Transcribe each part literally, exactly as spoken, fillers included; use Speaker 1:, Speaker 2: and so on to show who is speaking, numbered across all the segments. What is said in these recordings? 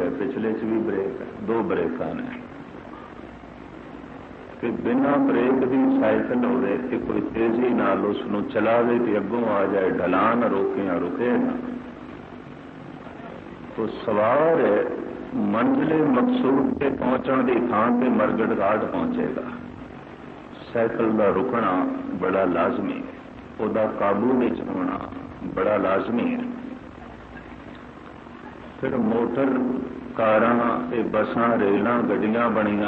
Speaker 1: है, पिछले च भी ब्रेक है, दो ब्रेकां ने कि बिना ब्रेक की साइकिल होवे कि कोई तेजी नाल उसनूं चलावे तो अगों आ जाए, ढलान रोके या रुके ना, तो सवार मंजिले मकसूद से पहुंचने की थान से मरगट घाट पहुंचेगा। साइकिल का रुकना बड़ा लाजमी है, उसका काबू में होना बड़ा लाजमी है। फिर मोटर कारां ते बसां रेलां गड्डियां बनियां,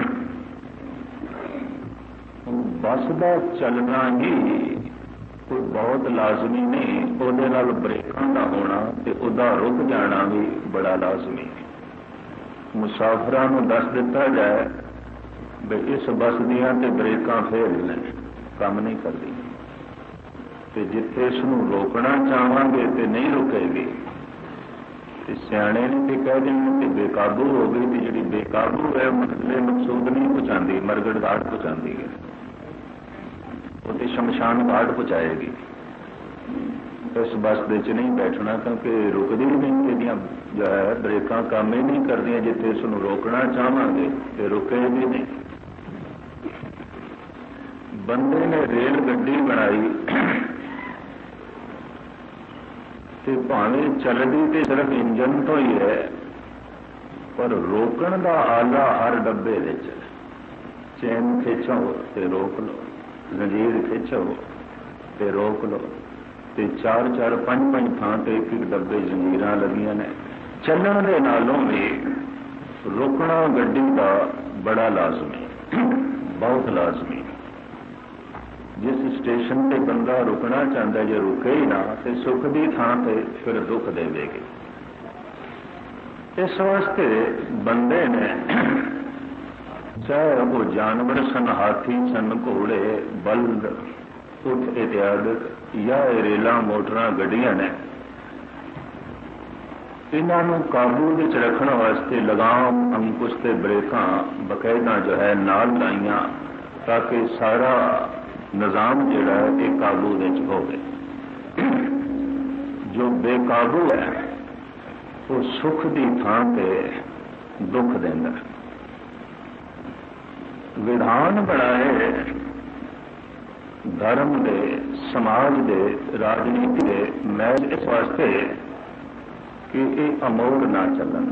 Speaker 1: बस का चलना ही कोई बहुत लाजमी नहीं, उहदे नाल ब्रेकां का होना ते उहदा रुक जाना भी बड़ा लाजमी है। मुसाफिरां नूं दस दिता जाए भी इस बस दियां ते ब्रेकां फेल ने, काम नहीं करदी, ते जिथे इसनूं रोकना चाहांगे ते नहीं रुकेगी, ते सियाणे ने ते कह देंगे कि बेकाबू हो गई, तो जिहड़ी बेकाबू है मंजिले मकसूद नहीं पहुंचाती, मरगट घाट पहुंचाती है, वो तो शमशान घाट पहुंचाएगी। इस बस दे च नहीं बैठना, क्योंकि रुकदी नहीं, इहदियां जो है ब्रेकां काम ही नहीं करदियां, जिथे इसनूं रोकना चाहांगे तो रुकेगी नहीं। बंदे ने रेल गड्डी बनाई ते भावें चलदी ते सिर्फ इंजन तो ही है, पर रोकण का आला हर डब्बे विच, चैन खिंचो ते रोक लो, जंजीर खिंचो ते रोक लो, ते चार चार पंज पंज थां ते एक एक डब्बे जंजीरां लगियां ने। चलण दे नालों भी रुकना गड्डी का बड़ा लाजमी, बहुत लाजमी। जिस स्टेशन पे बंदा रुकना चाहता है, जो रुके ही ना तो सुख की थान से फिर दुख देगी। इस वास्ते बंदे ने, चाहे वो जानवर सन, हाथी सन, घोड़े, बल्द, उठ इत्यादि, या रेलां मोटरां गड्डियां ने, इन्हों काबू विच रखने वास्ते लगाम, अंकुश ते ब्रेकां बकायदा जो है नाल लाइयां, ताकि सारा निजाम जिहड़ा है ये काबू विच होवे। जो बेकाबू है वो सुख की थान पे दुख देंदा। विधान बनाए धर्म दे, समाज दे, राजनीति दे महज इस वास्ते कि ये अमोड़ ना चलन,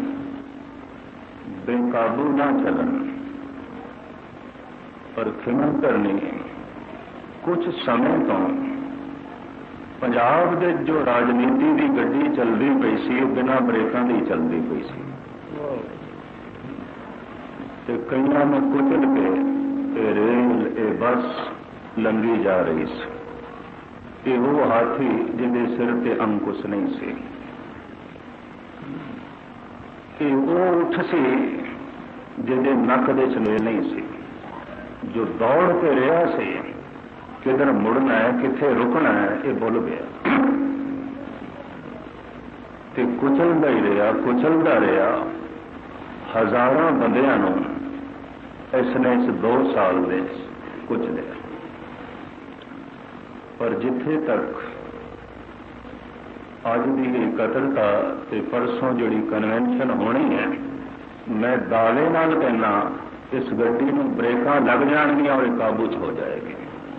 Speaker 1: बेकाबू ना चलन। पर खिमन करनी, कुछ समय तो पंजाब दे जो राजनीति की गड्डी चलती पई सी, बिना ब्रेकां दी चलती पई सी, ते कईयां ने कुचल के ए रेल ए बस लंघी जा रही सी। ये वो हाथी जिहदे सिर ते अंकुश नहीं सी, ये वो उठ सी जिहदे नक दे चमेल नहीं सी, जो दौड़ के रहा से किधर मुड़ना है, किथे रुकना है, ये भुल गया ते कुचलदा ही रहा, कुचलदा रहा। हजारों बंदियां नूं इसने इस दो साल में कुचलिया। पर जिथे तक अज की इकत्रता ते परसों जिहड़ी कन्वेंशन होनी है, मैं दावे नाल कहना इस गड्डी नूं ब्रेकां लग जाणगियां और काबू च हो जाएगी।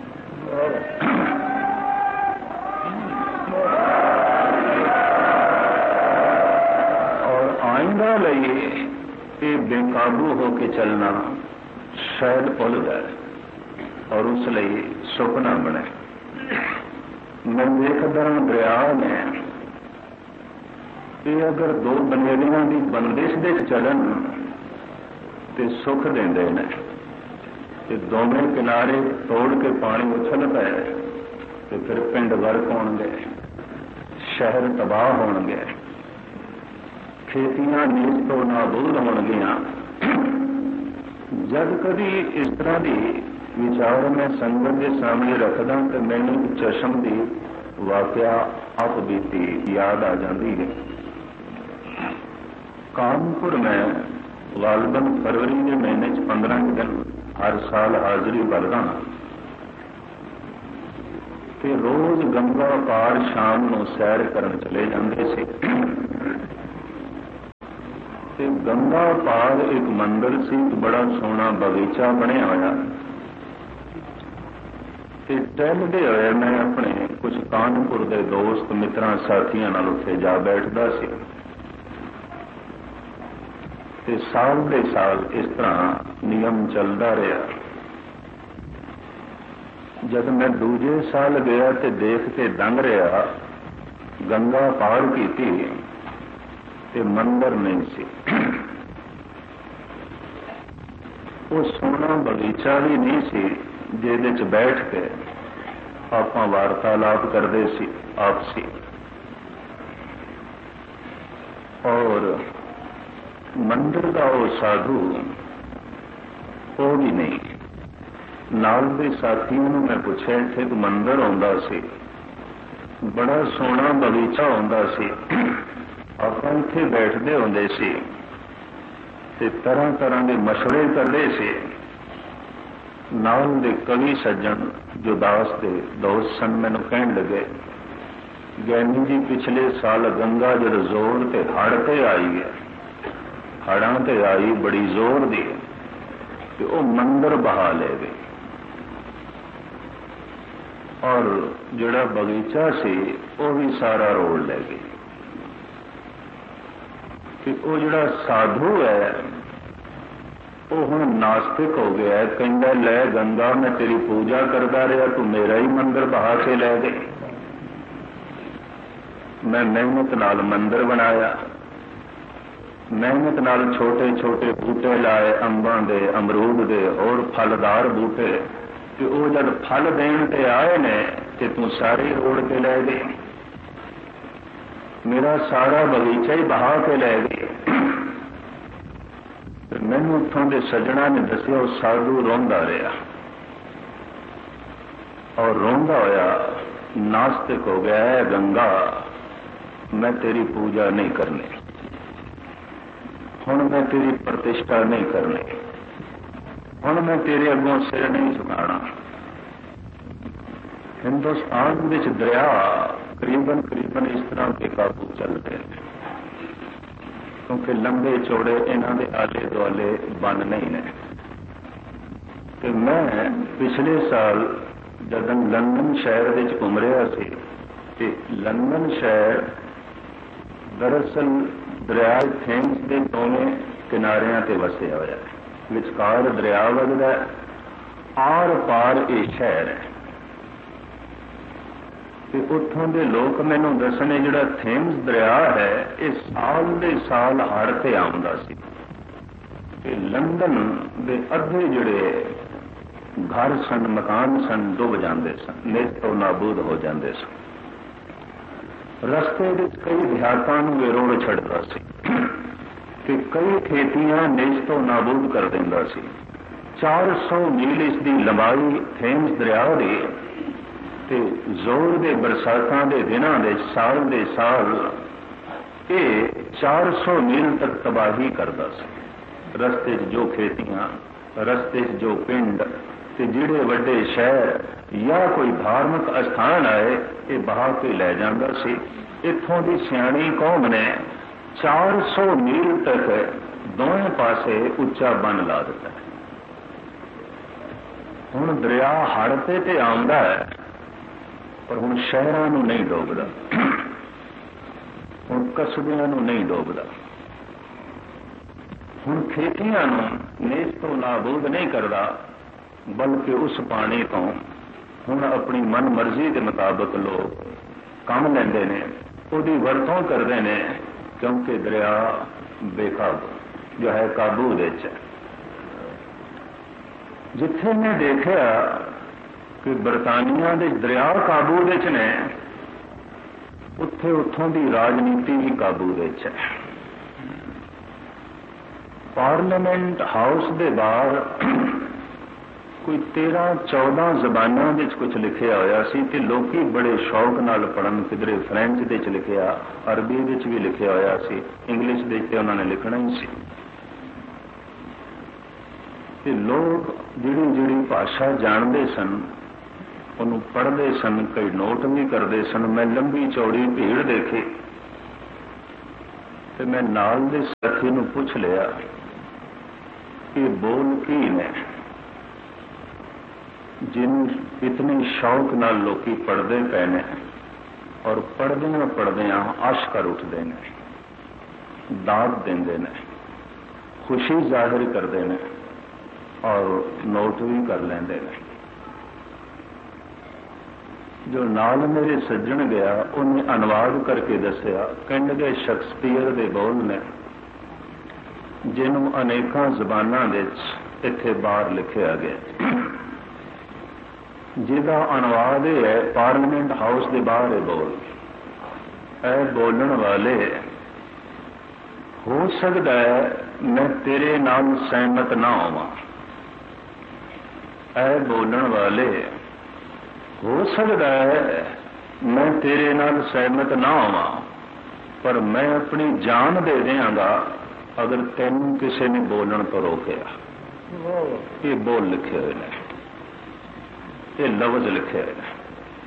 Speaker 1: और आइंदा लिए ये बेकाबू होके चलना शायद भुल जाए और उस लिए सुपना बने। मैं देखदा दरिया में ये अगर दो बनेरियां की बंदिश दे चलन ते सुख देंदे ने, ते दोवें किनारे तोड़ के पानी उछल पे तो फिर पिंड गर्क होणगे, शहर तबाह होणगे, खेतियां नीच तो नाबूद होणगियां। जब कभी इस तरह की विचार मैं संगत के सामने रखदा तो मैनूं चशम की वाकया आप बीती याद आ जाती है। कानपुर में गालबन फरवरी के महीने पंद्रह दिन हर साल हाजिरी भरदा ते रोज गंगा पार शाम को सैर करन चले जाते थे। ਤੇ ਗੰਗਾ ਪਾਰ ਇੱਕ ਮੰਦਰ ਸੀ, ਬੜਾ ਸੋਹਣਾ ਬਗੀਚਾ ਬਣਿਆ ਹੋਇਆ। ਤੇ ਟਹਿਲਦੇ ਹੋਏ ਮੈਂ ਆਪਣੇ ਕੁਝ ਕਾਨਪੁਰ ਦੇ ਦੋਸਤ ਮਿੱਤਰਾਂ ਸਾਥੀਆਂ ਨਾਲ ਉੱਥੇ ਜਾ ਬੈਠਦਾ ਸੀ। ਤੇ ਸਾਲ ਦੇ ਸਾਲ ਇਸ ਤਰ੍ਹਾਂ ਨਿਯਮ ਚੱਲਦਾ ਰਿਹਾ। ਜਦ ਮੈਂ ਦੂਜੇ ਸਾਲ ਗਿਆ ਤੇ ਦੇਖ ਕੇ ਦੰਗ ਰਿਹਾ, ਗੰਗਾ ਪਾਰ ਕੀਤੀ ਤੇ ਮੰਦਰ ਨਹੀਂ ਸੀ। ਉਹ ਸੋਹਣਾ ਬਗੀਚਾ ਵੀ ਨਹੀਂ ਸੀ ਜਿਹਦੇ ਚ ਬੈਠ ਕੇ ਆਪਾਂ ਵਾਰਤਾਲਾਪ ਕਰਦੇ ਸੀ ਆਪਸੀ, ਔਰ ਮੰਦਰ ਦਾ ਉਹ ਸਾਧੂ ਉਹ ਵੀ ਨਹੀਂ। ਨਾਲ ਦੇ ਸਾਥੀਆਂ ਨੂੰ ਮੈਂ ਪੁੱਛਿਆ, ਇੱਥੇ ਇੱਕ ਮੰਦਰ ਆਉਂਦਾ ਸੀ, ਬੜਾ ਸੋਹਣਾ ਬਗੀਚਾ ਹੁੰਦਾ ਸੀ, ਆਪਾਂ ਇੱਥੇ ਬੈਠਦੇ ਹੁੰਦੇ ਸੀ ਤੇ ਤਰ੍ਹਾਂ ਤਰ੍ਹਾਂ ਦੇ ਮਸ਼ਵਰੇ ਕਰਦੇ ਸੀ। ਨਾਲ ਦੇ ਕਵੀ ਸੱਜਣ ਜੋ ਦਾਸ ਦੇ ਦੋਸਤ ਸਨ ਮੈਨੂੰ ਕਹਿਣ ਲੱਗੇ, ਗਿਆਨੀ ਜੀ ਪਿਛਲੇ ਸਾਲ ਗੰਗਾ ਜਦ ਜ਼ੋਰ ਤੇ ਹੜ੍ਹ ਤੇ ਆਈ ਹੈ, ਹੜ੍ਹਾਂ ਤੇ ਆਈ ਬੜੀ ਜ਼ੋਰ ਦੀ, ਤੇ ਉਹ ਮੰਦਰ ਬਹਾ ਲੈ ਗਏ, ਔਰ ਜਿਹੜਾ ਬਗੀਚਾ ਸੀ ਉਹ ਵੀ ਸਾਰਾ ਰੋੜ ਲੈ ਗਈ। ਤੇ ਉਹ ਜਿਹੜਾ ਸਾਧੂ ਹੈ ਉਹ ਹੁਣ ਨਾਸਤਿਕ ਹੋ ਗਿਆ ਹੈ, ਕਹਿੰਦਾ ਲੈ ਗੰਗਾ ਮੈਂ ਤੇਰੀ ਪੂਜਾ ਕਰਦਾ ਰਿਹਾ, ਤੂੰ ਮੇਰਾ ਹੀ ਮੰਦਰ ਬਹਾ ਕੇ ਲੈ ਗਈ। ਮੈਂ ਮਿਹਨਤ ਨਾਲ ਮੰਦਰ ਬਣਾਇਆ, ਮਿਹਨਤ ਨਾਲ ਛੋਟੇ ਛੋਟੇ ਬੂਟੇ ਲਾਏ, ਅੰਬਾਂ ਦੇ, ਅਮਰੂਦ ਦੇ, ਹੋਰ ਫਲਦਾਰ ਬੂਟੇ, ਤੇ ਉਹ ਜਦ ਫਲ ਦੇਣ ਤੇ ਆਏ ਨੇ ਤੇ ਤੂੰ ਸਾਰੇ ਰੋੜ ਕੇ ਲੈ ਗਏ, ਮੇਰਾ ਸਾਰਾ ਬਗੀਚਾ ਹੀ ਬਹਾ ਕੇ ਲੈ ਗਏ। ਮੈਨੂੰ ਉੱਥੋਂ ਦੇ ਸੱਜਣਾ ਨੇ ਦੱਸਿਆ ਉਹ ਸਾਧੂ ਰੋਂਦਾ ਰਿਹਾ, ਔਰ ਰੋਂਦਾ ਹੋਇਆ ਨਾਸਤਿਕ ਹੋ ਗਿਆ ਹੈ, ਗੰਗਾ ਮੈਂ ਤੇਰੀ ਪੂਜਾ ਨਹੀਂ ਕਰਨੀ, ਹੁਣ ਮੈਂ ਤੇਰੀ ਪ੍ਰਤਿਸ਼ਠਾ ਨਹੀਂ ਕਰਨੀ, ਹੁਣ ਮੈਂ ਤੇਰੇ ਅੱਗੋਂ ਸਿਰ ਨਹੀਂ ਝੁਕਾਣਾ। ਹਿੰਦੁਸਤਾਨ ਵਿੱਚ ਦਰਿਆ ਕਰੀਬਨ ਕਰੀਬਨ ਇਸ ਤਰ੍ਹਾਂ ਦੇ ਕਾਬੂ ਚੱਲਦੇ ਨੇ, ਕਿਉਂਕਿ ਲੰਬੇ ਚੌੜੇ ਇਹਨਾਂ ਦੇ ਆਲੇ ਦੁਆਲੇ ਬੰਨ ਨਹੀਂ ਨੇ। ਤੇ ਮੈਂ ਪਿਛਲੇ ਸਾਲ ਜਦੋਂ ਲੰਡਨ ਸ਼ਹਿਰ ਵਿੱਚ ਘੁੰਮ ਰਿਹਾ ਸੀ, ਤੇ ਲੰਡਨ ਸ਼ਹਿਰ ਦਰਅਸਲ ਦਰਿਆ ਥੇਮਸ ਦੇ ਦੋਵੇਂ ਕਿਨਾਰਿਆਂ ਤੇ ਵਸਿਆ ਹੋਇਆ ਹੈ, ਵਿਚਕਾਰ ਦਰਿਆ ਵਗਦਾ, ਆਰ ਪਾਰ ਇਹ ਸ਼ਹਿਰ ਹੈ। ਤੇ ਉੱਥੋਂ ਦੇ ਲੋਕ ਮੈਨੂੰ ਦੱਸਣੇ ਜਿਹੜਾ ਥੇਮਸ ਦਰਿਆ ਹੈ ਇਹ ਸਾਲ ਦੇ ਸਾਲ ਹੜ੍ਹ ਤੇ ਆਉਂਦਾ ਸੀ, ਤੇ ਲੰਡਨ ਦੇ ਅੱਧੇ ਜਿਹੜੇ ਘਰ ਸਨ, ਮਕਾਨ ਸਨ, ਡੁੱਬ ਜਾਂਦੇ ਸਨ, ਨੇਸਤੋ ਨਾਬੂਦ ਹੋ ਜਾਂਦੇ ਸਨ। ਰਸਤੇ ਵਿੱਚ ਕਈ ਦਿਹਾਤਾਂ ਨੂੰ ਇਹ ਰੋੜ ਛੱਡਦਾ ਸੀ ਤੇ ਕਈ ਖੇਤੀਆਂ ਨੇਸਤੋ ਨਾਬੂਦ ਕਰ ਦਿੰਦਾ ਸੀ। ਚਾਰ ਸੌ ਮੀਲ ਇਸ ਦੀ ਲੰਬਾਈ ਥੇਮਸ ਦਰਿਆ ਦੀ, ਤੇ ਜ਼ੋਰ ਦੇ ਬਰਸਾਤਾਂ ਦੇ ਦਿਨਾਂ ਦੇ ਸਾਲ ਦੇ ਸਾਲ ਇਹ ਚਾਰ ਸੌ ਮੀਲ ਤੱਕ ਤਬਾਹੀ ਕਰਦਾ ਸੀ। ਰਸਤੇ 'ਚ ਜੋ ਖੇਤੀਆਂ, ਰਸਤੇ 'ਚ ਜੋ ਪਿੰਡ, ਤੇ ਜਿਹੜੇ ਵੱਡੇ ਸ਼ਹਿਰ ਜਾਂ ਕੋਈ ਧਾਰਮਿਕ ਅਸਥਾਨ ਆਏ ਇਹ ਬਹਾ ਕੇ ਲੈ ਜਾਂਦਾ ਸੀ। ਇੱਥੋਂ ਦੀ ਸਿਆਣੀ ਕੌਮ ਨੇ ਚਾਰ ਸੌ ਮੀਲ ਤੱਕ ਦੋਵੇਂ ਪਾਸੇ ਉੱਚਾ ਬੰਨ ਲਾ ਦਿੱਤਾ। ਹੁਣ ਦਰਿਆ ਹੜ੍ਹ ਤੇ ਤੇ ਆਉਂਦਾ ਹੈ, ਪਰ ਹੁਣ ਸ਼ਹਿਰਾਂ ਨੂੰ ਨਹੀਂ ਡੋਬਦਾ, ਹੁਣ ਕਸਬਿਆਂ ਨੂੰ ਨਹੀਂ ਡੋਬਦਾ, ਹੁਣ ਖੇਤੀਆਂ ਨੂੰ ਨੇਸਤੋ ਨਾਬੂਦ ਨਹੀਂ ਕਰਦਾ, ਬਲਕਿ ਉਸ ਪਾਣੀ ਤੋਂ ਹੁਣ ਆਪਣੀ ਮਨ ਮਰਜ਼ੀ ਦੇ ਮੁਤਾਬਕ ਲੋਕ ਕੰਮ ਲੈਂਦੇ ਨੇ, ਉਹਦੀ ਵਰਤੋਂ ਕਰਦੇ ਨੇ, ਕਿਉਂਕਿ ਦਰਿਆ ਬੇਕਾਬੂ ਜੋ ਹੈ ਕਾਬੂ ਵਿੱਚ ਹੈ। ਜਿੱਥੇ ਮੈਂ ਦੇਖਿਆ ਕਿ ਬਰਤਾਨੀਆ ਦੇ ਦਰਿਆ ਕਾਬੂ ਵਿੱਚ ਨੇ, ਉੱਥੇ ਉੱਥੋਂ ਦੀ ਰਾਜਨੀਤੀ ਵੀ ਕਾਬੂ ਵਿੱਚ ਹੈ। ਪਾਰਲੀਮੈਂਟ ਹਾਊਸ ਦੇ ਬਾਹਰ ਕੋਈ ਤੇਰਾਂ ਚੌਦਾਂ ਜ਼ਬਾਨਾਂ ਵਿੱਚ ਕੁਝ ਲਿਖਿਆ ਹੋਇਆ ਸੀ, ਤੇ ਲੋਕੀ ਬੜੇ ਸ਼ੌਕ ਨਾਲ ਪੜ੍ਹਨ, ਕਿਧਰੇ ਫਰੈਂਚ ਦੇ ਵਿੱਚ ਲਿਖਿਆ, ਅਰਬੀ ਵਿੱਚ ਵੀ ਲਿਖਿਆ ਹੋਇਆ ਸੀ, ਇੰਗਲਿਸ਼ ਦੇ ਤੇ ਉਹਨਾਂ ਨੇ ਲਿਖਣਾ ਹੀ ਸੀ। ਤੇ ਲੋਕ ਜਿਹੜੀ ਜਿਹੜੀ ਭਾਸ਼ਾ ਜਾਣਦੇ ਸਨ ਉਹਨੂੰ ਪੜ੍ਹਦੇ ਸਨ, ਕਈ ਨੋਟ ਵੀ ਕਰਦੇ ਸਨ। ਮੈਂ ਲੰਬੀ ਚੌੜੀ ਭੀੜ ਦੇਖੀ, तो मैं नाल दे साथी नूं पुछ लिया कि बोल की ने जिन्हों इतने शौक नाल लोकी पढ़ते पे ने और पढ़दियां पढ़दियां आश कर उठते हैं, दाद देंदे ने, खुशी जाहिर करते हैं और नोट भी कर लेंदे ने। जो नाल मेरे सज्जन गया उन्हें अनुवाद करके दसिया, कहने गए शेक्सपीयर के बोल ने जिन्हों अनेकों जबानां विच इत्थे बाहर लिखिया गया, जिहदा अनुवाद यह है पार्लीमेंट हाउस के बाहर है बोल। ऐ बोलन वाले, हो सकता है मैं तेरे नाल सहमत ना होवां। ऐ बोलन वाले, हो सकता है मैं तेरे नाल सहमत ना होवां, पर मैं अपनी जान दे देंगा अगर तेनू किसी ने बोलण तो रोकया। ये बोल लिखे हुए हैं, ये लफ्ज लिखे हुए हैं।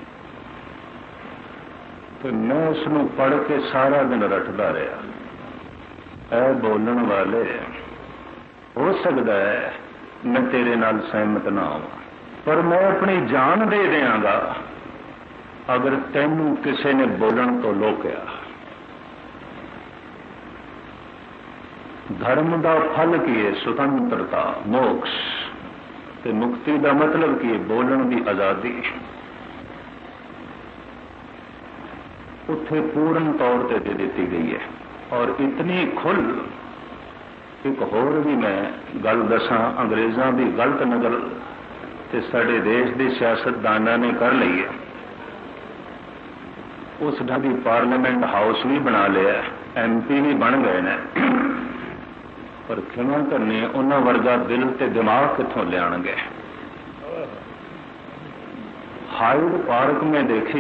Speaker 1: तो मैं उसनू पढ़ के सारा दिन रटदा रहा। ऐ बोलण वाले, हो सकता है मैं तेरे नाल सहमत ना होवां, पर मैं अपनी जान दे देंगा अगर तेनू किसी ने बोलण तो रोकया। धर्म का फल की है स्वतंत्रता, मोक्ष, ते मुक्ति का मतलब की है बोलण की आजादी। उत्थे पूर्ण तौर पर दे दी गई है और इतनी खुल। एक होर भी मैं गल दसा, अंग्रेज़ों की गलत नकल ते साडे देश के सियासतदानों ने कर ली है। उस ढंग पार्लीमेंट हाउस भी बना लिया, एम पी भी बन गए ने, पर खिमा करनी उन्होंने वर्गा दिल ते दिमाग कितों लियाणगे। हाइड पार्क में देखी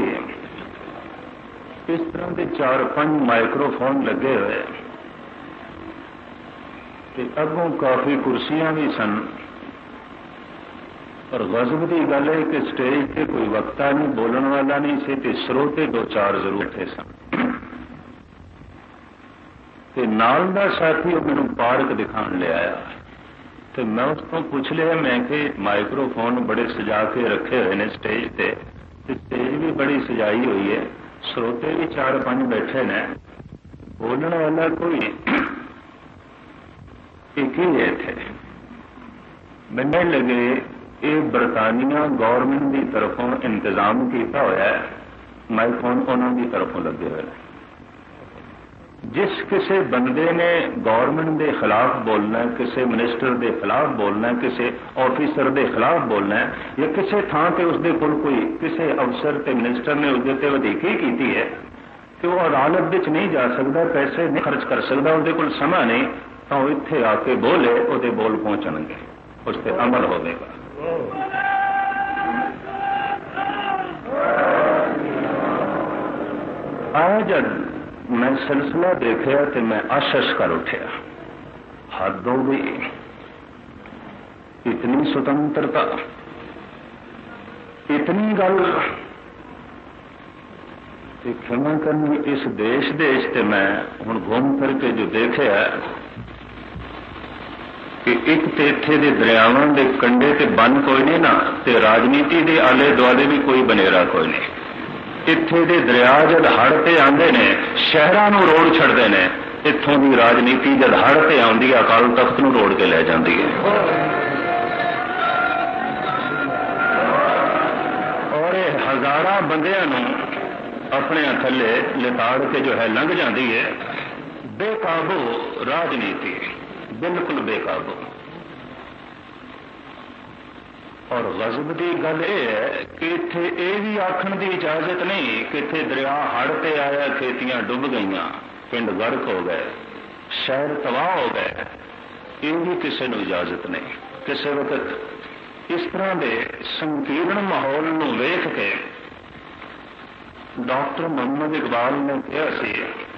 Speaker 1: इस तरह के चार पांच माइक्रोफोन लगे हुए, अगों काफी कुर्सियां भी सन, और गजब की गल है कि स्टेज पे कोई वक्ता नहीं, बोलने वाला नहीं से, ते स्रोते दो चार जरूर थे सन। ते नाल दा साथी मैनू पार्क दिखाने ले आया, तो मैं उसको पूछ लिया, मैं कि माइक्रोफोन बड़े सजा के रखे हुए ने स्टेज पे, स्टेज भी बड़ी सजाई हुई है, स्रोते भी चार पांच बैठे ने, बोलने वाला कोई एक ही है थे। मैंने लगे ये बरतानिया गौरमेंट की तरफों इंतजाम किया होया है, माइक्रोफोन उन्होंने तरफों लगे हुए हैं। जिस किसी बंदे ने गौरमेंट के खिलाफ बोलना है, किसी मिनिस्टर के खिलाफ बोलना है, किसी ऑफिसर के खिलाफ बोलना है, या किसी थां पर उसके कोल कोई किसी अफसर ते मिनिस्टर ने उसके वधीकी की है कि वह अदालत विच नहीं जा सकता, पैसे नहीं खर्च कर सकता, उसके कोल समा नहीं, तो वह इत्थे आके बोले, उसके बोल पहुंचणगे, उस पर अमल होगा। आज जब मैं सिलसिला देखा तो मैं आशश कर उठा, हद हो गई, इतनी स्वतंत्रता, इतनी गल। क्षमा करनी इस देश देश से मैं हुण घूम फिर के जो देखा कि एक तो इत्थे दे दरियावां दे कंढे ते बन कोई नहीं ना, ते राजनीति दे आले दुआले भी कोई बनेरा कोई नहीं। इत्थे दे दरिया जद हड़ ते आंदे ने शहरां नूं रोड़ छड़दे ने, इत्थों दी राजनीति जद हड़ ते आउंदी है अकाल तख्त नूं रोड़ के लै जांदी है। और ये हजारां बंदियां नूं अपने थल्ले लिताड़ के जो है लंघ जाती है। बेकाबू राजनीति, बिल्कुल बेकाबू। और गजब की गल यह है कि इत्थे यह भी आखण की इजाजत नहीं कि इत्थे दरिया हड़ ते आया, खेतियां डुब गईयां, पिंड गर्क हो गए, शहर तबाह हो गए, ये भी किसी को इजाजत नहीं। किसी वक्त इस तरह के संकीर्ण माहौल नूं वेख के डॉक्टर मोहम्मद इकबाल ने कहा सी,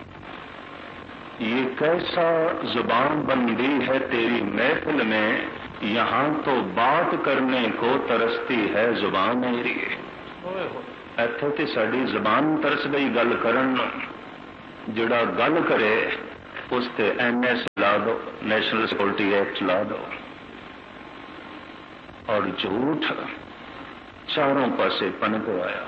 Speaker 1: ये कैसा जुबान बंदी है तेरी महफिल में, यहां तो बात करने को तरसती है जुबान मेरी। इत्थे ते साडी जुबान तरस गई गल करन, जिहड़ा गल करे उस पर एन एस ला दो, नेशनल सिक्योरिटी एक्ट ला दो, और झूठ चारों पासे पनप आया।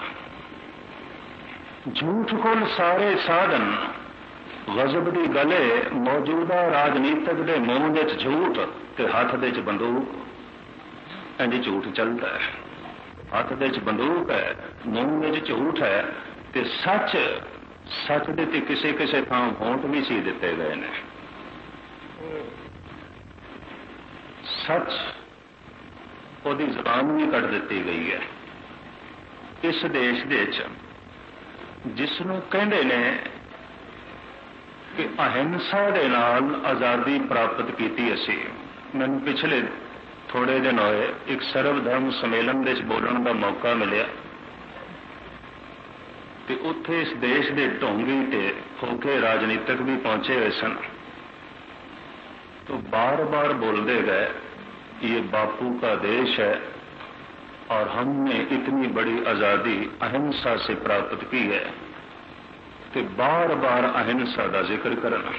Speaker 1: झूठ को सारे साधन गजब की गल है, मौजूदा राजनीतिक के मूँह में झूठ ते हाथ दे बंदूक, इंज झूठ चलता है। हाथ दे बंदूक है, मूँह में झूठ है, ते सच सच दे ते किसे किसे थां वोट भी सी दिते गए ने। सच ओदी जुबान भी कट दी गई है। इस देश दे जिसनों कहते ने कि अहिंसा दे नाल आज़ादी प्राप्त की असी, मैनू पिछले थोड़े दिन होए एक सर्वधर्म सम्मेलन दे बोलने का मौका मिलिया, कि उत्थे इस देश के ढोंगी ते होके राजनीतिक भी पहुंचे हुए सन। तो बार बार बोलते गए ये बापू का देश है और हमने इतनी बड़ी आज़ादी अहिंसा से प्राप्त की है, तो बार बार अहिंसा का जिक्र करना।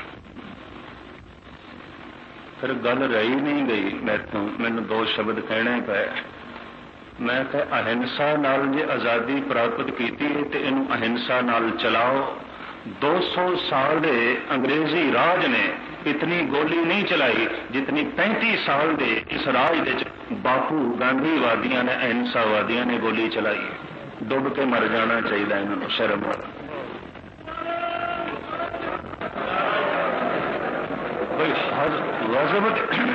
Speaker 1: फिर गल रही नहीं गई, मैं तो मैंने दो शब्द कहने पे, मैं कहा अहिंसा नाल जे आज़ादी प्राप्त की तो इनू अहिंसा नाल चलाओ। दो सौ साल दे अंग्रेजी राज ने इतनी गोली नहीं चलाई जितनी पैंती साल दे इस राज दे बापू गांधीवादियों ने, अहिंसावादियों ने गोली चलाई। डुब के मर जाना चाहिए इन्होंने, शर्म। गजब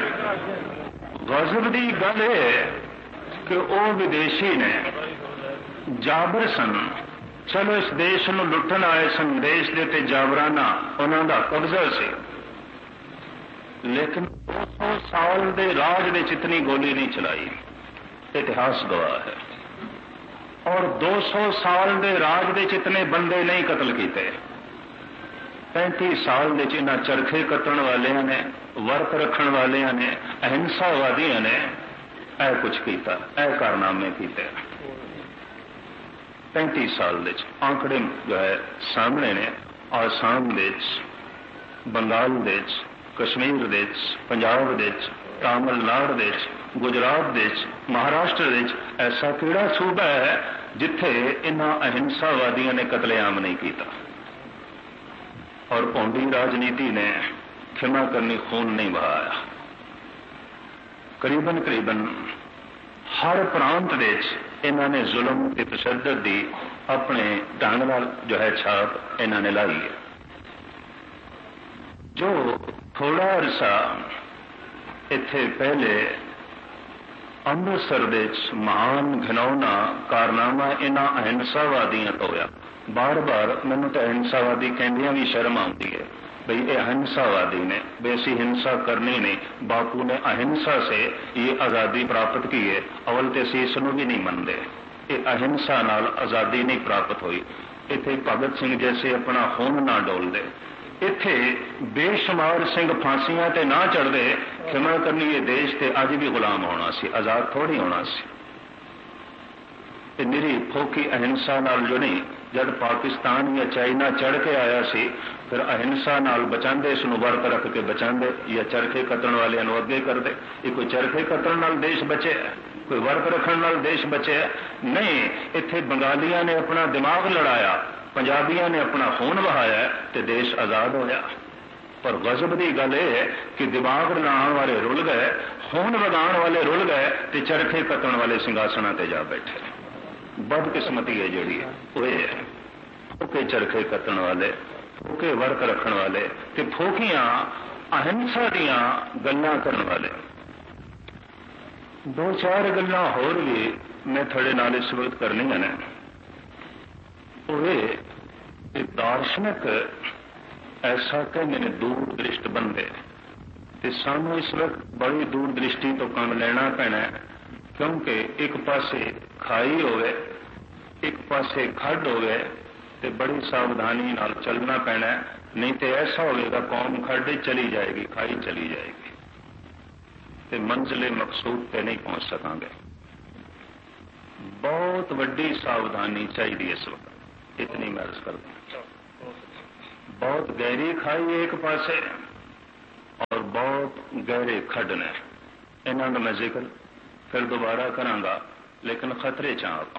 Speaker 1: गजब की गल है कि वह विदेशी ने जाबर सन, चलो इस देश में लुटन आए सन, देश के ते जाबराना उन्होंने कब्जा से, लेकिन दो सौ साल के राज में इतनी गोली नहीं चलाई। इतिहास गवाह है। और दो सौ साल के राज में इतने बंदे नहीं कतल किए। पैंतीस साल में इन्होंने चरखे कट्टण वाले ने, वर्त रखण वाले ने, अहिंसावादियों ने ऐ कुछ किया, ऐ कारनामे किए। पैंतीस साल दे आंकड़े जो है सामने ने। आसाम दे, बंगाल दे, कश्मीर दे, पंजाब दे, तमिलनाडु दे, गुजरात दे, महाराष्ट्र दे ऐसा किहड़ा सूबा है जिथे इन्हां अहिंसावादियों ने कतलेआम नहीं किया। और पौंडी राजनीति ने क्षमा करनी, खून नहीं बहाया। करीबन करीबन हर प्रांत देश इन्होंने जुल्म ते तशद्दुद दी अपने ढंग नाल जो है छाप इन्होंने लाई है। जो थोड़ा अरसा इत्थे पहले अमृतसर दे महान घिनौना कारनामा इन्हां अहिंसावादियों तो होया। बार बार मैनू तो अहिंसावादी कहंदियां भी शर्म आती है, भाई ये अहिंसावादी ने, वैसी हिंसा करनी नहीं। बापू ने अहिंसा से ये आज़ादी प्राप्त की है। अवल तो असीं इसनूं भी नहीं मनते, ये अहिंसा नाल आज़ादी नहीं प्राप्त हुई। इत्थे भगत सिंह जैसे अपना खून ना डोलते, इत्थे बेशुमार सिंह फांसियां ते ना चढ़ते। क्षमा करनी, ये देश ते अज भी गुलाम होना सी, आज़ाद थोड़ी होना सी। निरी फोकी अहिंसा नाल जो नहीं, जब पाकिस्तान या चाइना चढ़ के आया सी, फिर अहिंसा नाल बचाते, इसनूं वर्त रख के बचाते, या चरखे कतण वाले अगे करते। ये कोई चरखे कतण नाल देश बचे, कोई वर्त रखण नाल देश बचे नहीं। इत्थे बंगालियां ने अपना दिमाग लड़ाया, पंजाबियों ने अपना खून बहाया, तो देश आज़ाद होया। पर गजब की गल है कि दिमाग लाने वाले रुल गए, खून वगाण वाले रुल गए, तो चरखे कतण वाले सिंघासनां ते जा बैठे। बदकिस्मती है जी, वो है फोके चरखे कतण वाले, फोके वर्क रखण वाले, ते फोकियां अहिंसा दियां गल्लां करन वाले। दो चार गल्लां होर भी मैं थोड़े नाल इस वक्त करनियां ने। वो दार्शनिक ऐसा कहते ने दूर दृष्ट बंदे, ते सानू इस वक्त बड़ी दूर दृष्टि तो काम लेना पैना है, क्योंकि एक पासे खाई होवे, एक पासे खड्ड होवे, ते बड़ी सावधानी नाल चलना पैना है। नहीं तो ऐसा होगा कौम खड्ड चली जाएगी, खाई चली जाएगी, ते मंजिले मकसूद पे नहीं पहुंच सकांगे। बहुत वड्डी सावधानी चाहिए इस वक्त, इतनी मैं अर्ज करता। बहुत गहरी खाई एक पासे और बहुत गहरे खड्ड ने, इन्हों का मैं जिक्र फिर दोबारा करांगा, लेकिन खतरे च आ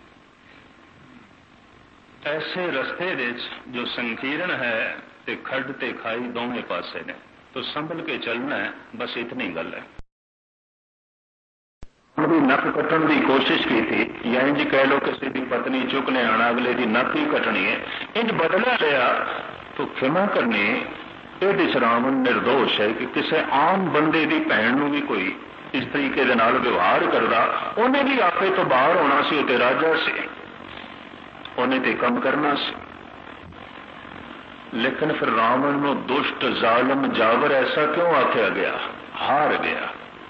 Speaker 1: ऐसे रस्ते दे जो संकीर्ण है ते खड्ड ते खाई दोवें पासे ने, तो संभल के चलना है, बस इतनी गल है। भी नक कट्टन की कोशिश की थी, या इंज कह लो किसी की पत्नी चुकने आना, अगले की नक ही कटनी है, इंज बदला लिया तो क्षमा करनी। ये रावण निर्दोष है कि किसी आम बंदे की भैन भी कोई इस तरीके के नाल व्यवहार करता, उन्हें भी आपे तो बाहर होना सी, उते राजा से उन्हें ते कम करना सी। लेकिन फिर रावण को दुष्ट जालम जावर ऐसा क्यों आख्या गया? हार गया,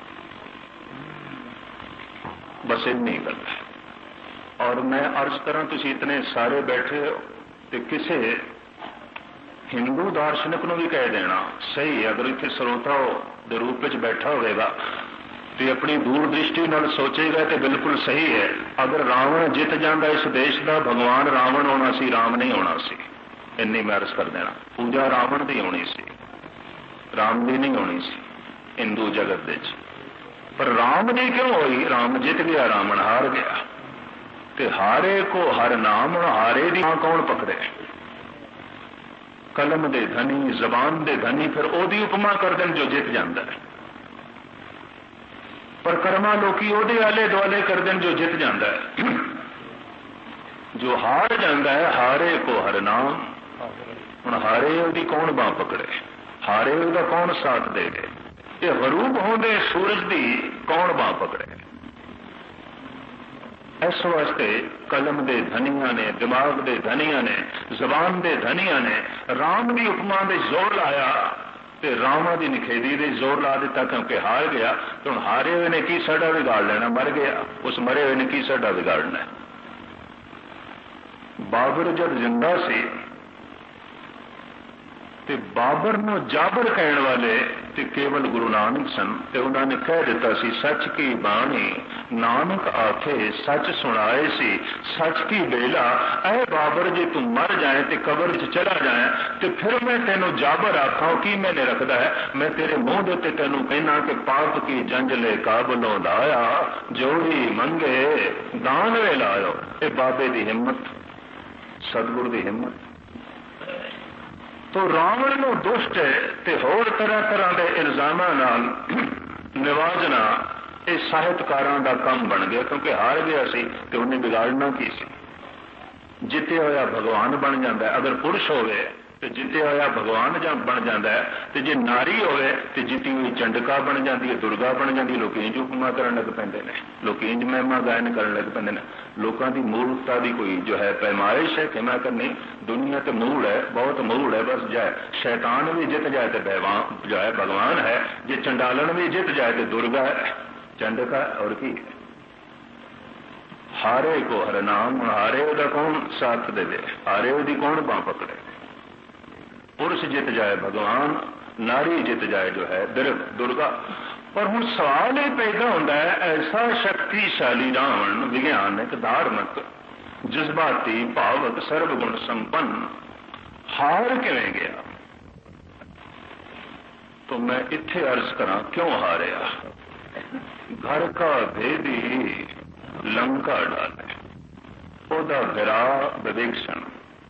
Speaker 1: बस इतनी गल है। और मैं अर्ज करा, तुम इतने सारे बैठे हो तो किसी हिंदू दार्शनिक को भी कह देना सही है, अगर इतने श्रोता के रूप में बैठा होगा तो अपनी दूरदृष्टि नाल सोचेगा तो बिल्कुल सही है। अगर रावण जित जाता इस देश का, भगवान रावण होना सी, राम नहीं होना सी। इन्नी मैं अर्ज कर देना, पूजा रावण की होनी सी, राम की नहीं होनी सी हिंदू जगत दे। पर राम जी क्यों हुई? राम जित गया, रावण हार गया। ते हारे को हर नाम, हारे दी कौन पकड़े? कलम दे धनी, जबान दे धनी, फिर ओदी उपमा कर देन जो जित जाता है। पर कर्मा लोकी ओदे आले दुआले कर देन जो जित जाता है। जो हार जाता है, हारे को हर नाम। हुण हारे ओदी कौन बांह पकड़े? हारे ओदा कौन साथ दे? ये गरूब होंदे सूरज दी कौन बांह पकड़े? इस वास्ते कलम दे धनिया ने, दिमाग दे धनिया ने, जबान दे धनिया ने राम की उपमा दे जोर लाया ते रामा की निखेधी दे जोर ला दिता, क्योंकि हार गया। तो हुण हारे हुए ने की साडा बिगाड़ लेना? मर गया, उस मरे हुए ने की साडा बिगाड़ना? बाबर जब जिंदा सी ते बाबर नूं जाबर कहण वाले ते केवल गुरु नानक सन, ते उन्होंने कह दिता सी, सच की बाणी नानक आखे सच सुनाए सी, सच की बेला। ऐ बाबर जे तू मर जाए ते कबर च चला जाए ते फिर मैं तेनों जाबर आखा की मैंने रखता है? मैं तेरे मुंह दे ते तेनों कहना कि पाप की जंजले काबलों लाया, जोड़ी मंगे दान वे लायो। ये बाबे की हिम्मत, सतगुरु की हिम्मत। तो रावण नो दुष्ट ते होर तरह तरह के इल्जामां नाल निवाजना ये साहित्यकारां दा काम बन गया, क्योंकि हार गया सी ते उन्हें बिगाड़ना की सी। जिते होया भगवान बन जाता है। अगर पुरुष होवे तो जिते होया भगवान जा बन जाता है, तो जे नारी होवे तो जिती हुई चंडका बन जाती है, दुर्गा बन जाती है। लोग इंज उपमा करन लग पैंदे ने, लोग इंज महिमा गायन करन लग पैंदे ने। लोगों की मूर्खता की कोई जो है पैमाइश है कि मैं कहनी दुनिया तो मूल है, बहुत मूल है। बस जाए शैतान भी जित जाए तो भगवान जो है भगवान है, जे चंडालन भी जित जाए तो दुर्गा है, चंडका और की। हारे को हर नाम, हारे ओदा कौन साथ दे? हारे ओदी कौन बांह पकड़े? पुरुष जित जाए भगवान, नारी जित जाए जो है दुर्गा। पर हुण सवाल ये पैदा होता है, ऐसा शक्तिशाली रावण विज्ञानिक, धार्मिक, जज्बाती, भावक, सर्वगुण संपन्न हार किवें गया? तो मैं इत्थे अर्ज करा क्यों हारिया? घर का भेदी लंका डाले, ओदा विरा विवेक्षण,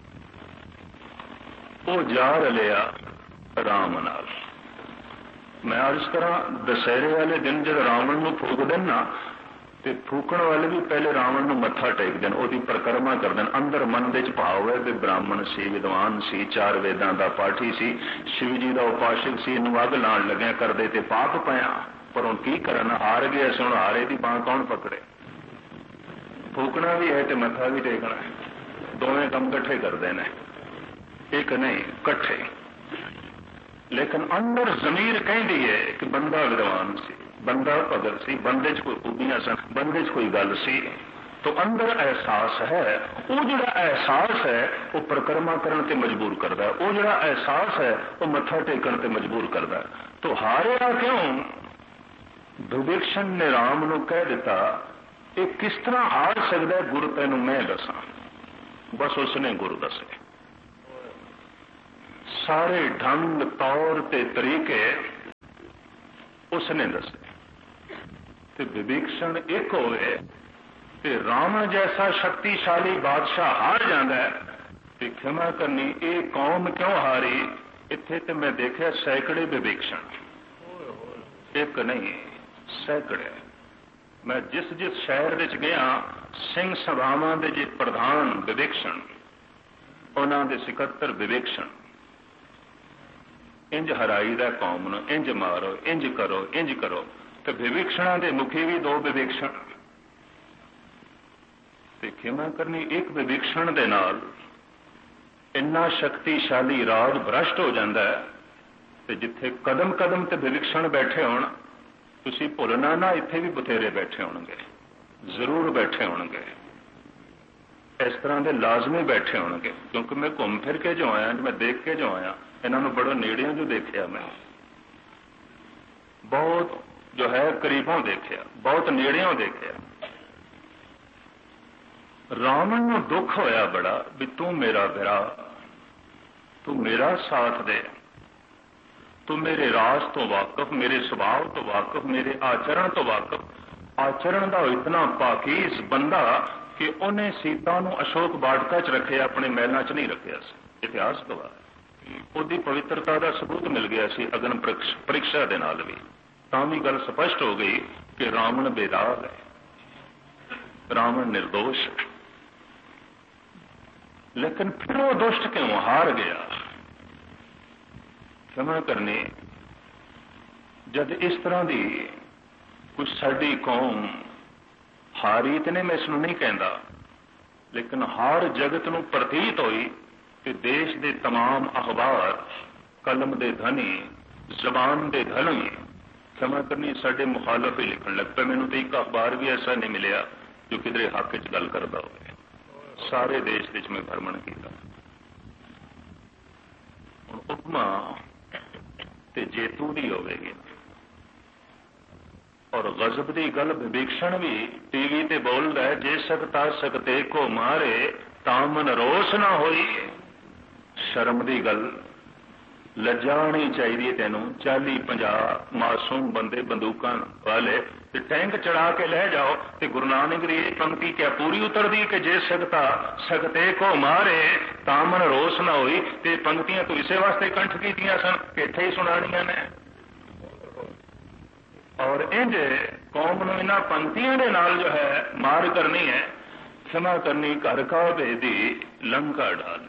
Speaker 1: वो जा रलिया राम नाल। मैं अर्ज करा दशहरे वाले दिन जब रावण को फूक देना, तो फूकण वाले भी पहले रावण को मत्था टेक देन, ओदी परिक्रमा कर देन। अंदर मन दे भाव है कि ब्राह्मण सी, विद्वान सी, चार वेदां दा पाठी सी, शिव जी का उपासक सी, इनू अग लाण लग्या करदे ते पाप पाया। पर हुण की करन? हार गया। सुन हारे की बांह कौन पकड़े? फूकना भी है तो मत्था भी टेकना है, दोवें काम कट्ठे करते हैं, एक नहीं कट्ठे। लेकिन अंदर जमीर कहती है कि बंदा विद्वान सी, बंदा भगत सी, बंदे च कोई खूबियां सन, बंदे च कोई गल सी। तो अंदर एहसास है, वो जो एहसास है वो परिक्रमा करने ते मजबूर करता है, वो जो एहसास है वो मत्था टेकन ते मजबूर करता है। तो हारिया क्यों? विवेक्षण ने राम नूं कह दिता, ये किस तरह हार सकता है? गुरु तैनूं मैं दसा। बस उसने गुरु दसे। सारे ढंग तौर ते तरीके उसने दसे ते विभीषण एक होवे ते रावण जैसा शक्तिशाली बादशाह हार जाता है ते क्षमा करनी ये कौम क्यों हारी। इत्थे ते मैं देखा सैकड़े विभीषण, एक नहीं सैकड़े। मैं जिस जिस शहर विच गया सिंह सभावां दे जे प्रधान विभीषण, उन्हां दे सिकत्तर विभीषण, इंज हराई दा कौम नूं, इंज मारो, इंज करो, इंज करो। तो विभीषणां दे मुखी भी दो विभीषण ते खिमा करनी एक विभीषण दे नाल इन्ना शक्तिशाली राज भ्रष्ट हो जाता है। ते जिथे कदम कदम ते विभीषण बैठे होण, तुसीं भुलना ना इत्थे भी बथेरे बैठे होणगे, जरूर बैठे होणगे, इस तरह के लाजमी बैठे होणगे। क्योंकि मैं घूम फिर के जो आया, मैं देख के जो आया, इन्हों बड़ा नेड़ियों जो देखा, मैं बहुत जो है करीबों देखा, बहुत नेड़ियों देखा। रावण नूं दुख होया बड़ा भी तू मेरा विरा, तू मेरा साथ दे, तू मेरे राज तो वाकफ, मेरे स्वभाव तो वाकफ, मेरे आचरण तो वाकफ। आचरण का इतना पाकीज बंदा कि उन्हें सीता नूं अशोक बाटका च रखे, अपने महलों च नहीं रखिया। इतिहास गवाह उहदी पवित्रता का सबूत मिल गया सी अग्न परीक्षा दे नाल भी। तां भी गल स्पष्ट हो गई कि रावण बेदाग है, रावण निर्दोष है। लेकिन फिर वो दुष्ट क्यों हार गया। क्षमा करनी, जब इस तरह की कुछ साडी कौम हारी, तो नहीं मैं इसनूं नहीं कहता, लेकिन हार जगत नूं प्रतीत होई कि देश के तमाम अखबार कलम के धनी, जबान के धनी, क्षमा करनी साडे मुखालफ ही लिखण लग पे। मैनूं तो एक अखबार भी ऐसा नहीं मिलिया जो किधरे हक च गल करदा होवे। सारे देश विच मैं भ्रमण किया। हुण उपमा ते जेतू दी होवेगी और गजब की गल विभीषण भी टीवी ते बोलदा है, जे सकता सकते को मारे तामन रोस ना होई। शर्म की गल, लज्जा होनी चाहिए तेनों। चाली पंजाह मासूम बंदे बंदूकां वाले ते टैंक चढ़ा के ले जाओ, तो गुरु नानक की पंक्ति क्या पूरी उतरदी कि जे सकता सकते को मारे तामन रोस ना होई। ते पंक्तियां तो इसे वास्ते कंठ कीतियां सन कि इत्थे ही सुनानियां ने। और इंज कौम नूं इन्हां पंक्तियों के नाल जो है मार करनी है। क्षमा करनी, घर का भेदी लंका डाल,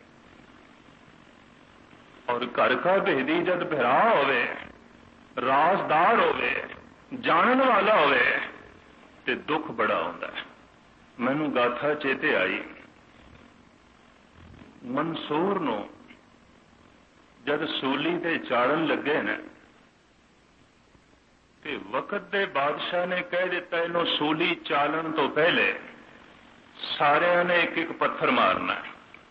Speaker 1: और घर का भेदी जब भरा होवे, राजदार होवे, जानन वाला होवे, ते दुख बड़ा होंदा है। मैनूं गाथा चेते आई, मंसूर नूं जब सूली ते चाड़न लगे ने, ते वक्त दे बादशाह ने कह दिता इन्हों सूली चालन तो पहले सारिया ने एक एक पत्थर मारना है।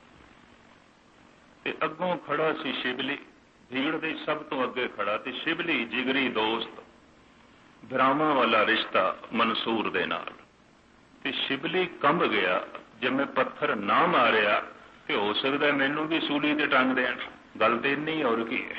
Speaker 1: ते अगों खड़ा सी शिबली, भीड़ दे सब तो अगे खड़ा, ते शिबली जिगरी दोस्त, भरावां वाला रिश्ता मंसूर दे नाल। ते शिबली कंब गया, जब मैं पत्थर ना मारिया तो हो सकता है मैनू भी सूली ते टंग देण। गल तो इन्नी और की है।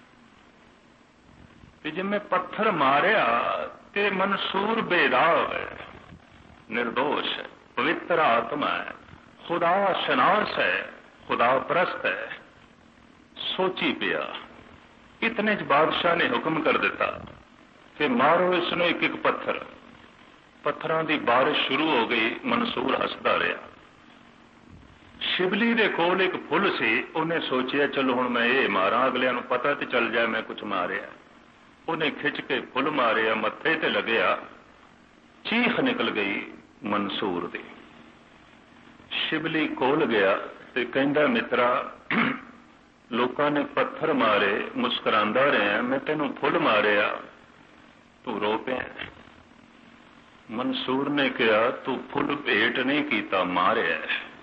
Speaker 1: ते जब मैं पत्थर मारिया ते मंसूर बेदाग है, निर्दोष है, पवित्र आत्मा है, खुदा शनास है, खुदा परस्त है। सोची पिया, इतने च बादशाह ने हुक्म कर दिता कि मारो इसनों एक एक पत्थर। पत्थरों की बारिश शुरू हो गई। मंसूर हसदा रहा। शिबली दे कोल एक फुल सी, उन्हें सोचिया चलो हुण मैं ये मारा, अगलियां नूं पता तो चल जाए मैं कुछ मारिया। उन्हें खिंच के फुल मारिया, मत्थे ते लगया, चीख निकल गई मंसूर दी। शिबली कोल गया ते कहंदा मित्रा, लोगों ने पत्थर मारे, मुस्कुरांदा रहा, मैं तेनों फुल मारिया, तू रो पिया। मंसूर ने कहा तू फुल भेंट नहीं किया, मारिया।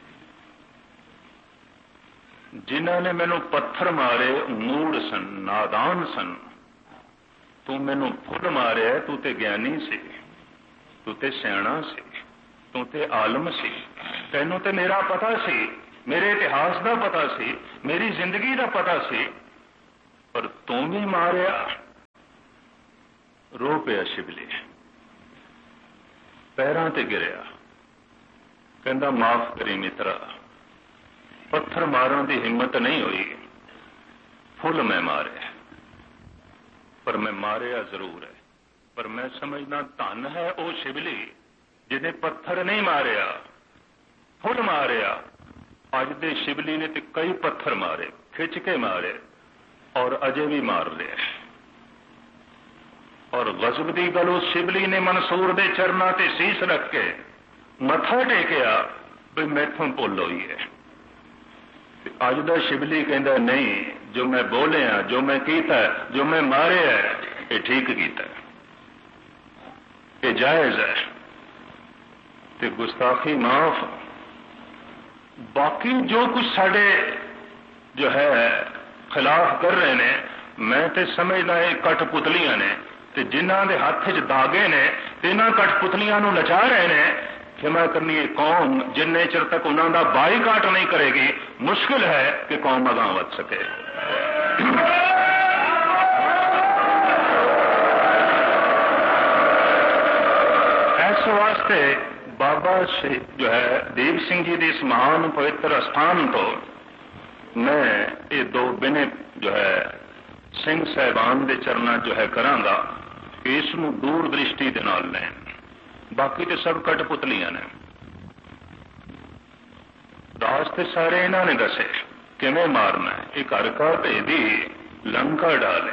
Speaker 1: जिन्हों ने मैनू पत्थर मारे मूड सन, नादान सन, तू मैनू फुल मारिया, तू ते ज्ञानी सी, तू ते सियाणा सी, तू ते आलम सी, तेनों ते मेरा पता सी मेरे इतिहास का पता सी, मेरी जिंदगी का पता सी, पर तू भी मारिया। रो पिया शिवली, पैरों ते गिरिया, कहता माफ करी मित्रा, पत्थर मारन की हिम्मत नहीं हुई, फुल मैं मारे, पर मैं मारिया जरूर है। पर मैं समझना धन है वो शिवली जिन्हें पत्थर नहीं मारिया, फुल मारिया। अज दे शिवली ने तो कई पत्थर मारे, खिंच के मारे, और अजे भी मार रहे। और गजब की गल उस शिवली ने मंसूर के चरणों से सीस रख के मथा टेकिया भी मैथों भुल हुई है। अज का शिवली कहता नहीं, जो मैं बोलिया, जो मैं कीता, जो मैं मारे है, ये ठीक कीता, ये जायज है, ते गुस्ताखी माफ। बाकी जो कुछ साडे जो है खिलाफ कर रहे ने, मैं तो समझदा ये कठपुतलियां ने, ते जिन्हां दे हत्थ च दागे ने, इन्हां कठपुतलियां नूं नचा रहे ने। क्षमा करनी है कौम जिन्ने चिर तक उन्हों का बाईकाट नहीं करेगी, मुश्किल है कि कौम अगां वध सके। इस वास्ते बाबा जो है देव सिंह जी के इस महान पवित्र स्थान तो मैं ये दो बिने जो है सिंह साहबान के चरणों जो है करांगा कि इसनूं दूर दृष्टि के नाल लैण। बाकी तो सब कठपुतलियां ने, रास्ते सारे इन्हों ने दसे किवें मारना है। एक घर का भेदी लंका डाले,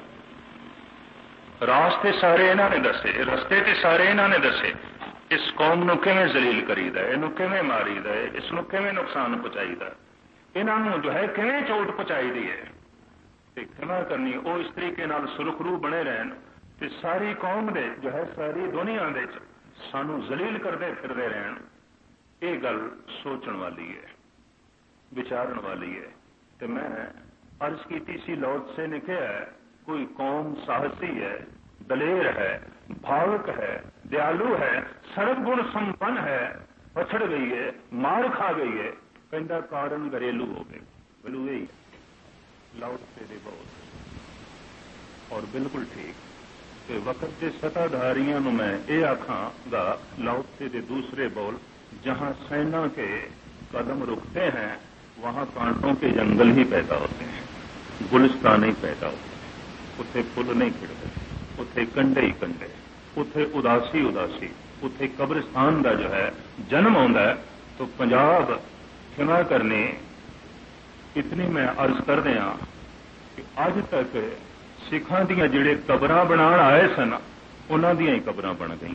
Speaker 1: रास्ते सारे इन्हों ने दसे, रस्ते ते सारे इन्हों ने दसे। इस कौम नूं किवें जलील करीदा है, इनू किवें मारीदा है, इसनूं किवें नुकसान पहुंचाईदा, इन्हों जो है किवें चोट पहुंचाई दी है। ते क्षमा करनी वो इस तरीके नाल सुरखरू बने रहन ते सारी कौम दे जो है सारी दुनिया दे सानू जलील करते फिरते रहन। ये गल सोचण वाली है, विचारण वाली है। तो मैं अर्ज की सी लौट से ने कहा है, कोई कौम साहसी है, दलेर है, भावुक है, दयालु है, सर्वगुण संपन्न है, पछड़ गई है, मार खा गई है, कहता कारण घरेलू हो गए। बोलू यही लौट से दे बहुत और बिल्कुल ठीक। वक्त के सत्ताधारियों को मैं ये आखांगा, लाओत्से के दूसरे बोल, जहां सेना के कदम रुकते हैं वहां कांटों के जंगल ही पैदा होते हैं, गुलिस्तान ही पैदा होते हैं। उथे फुल नहीं खिड़ते, उथे कंडे ही कंडे, उथे उदासी उदासी, उथे कब्रिस्तान का जो है जन्म आता है। तो पंजाब क्षमा करनी इतनी मैं अर्ज कर दिया कि अज तक सिखां दियां जिहड़े कबरां बनाण आए सन उन्हां दियां ही कबरां बन गई।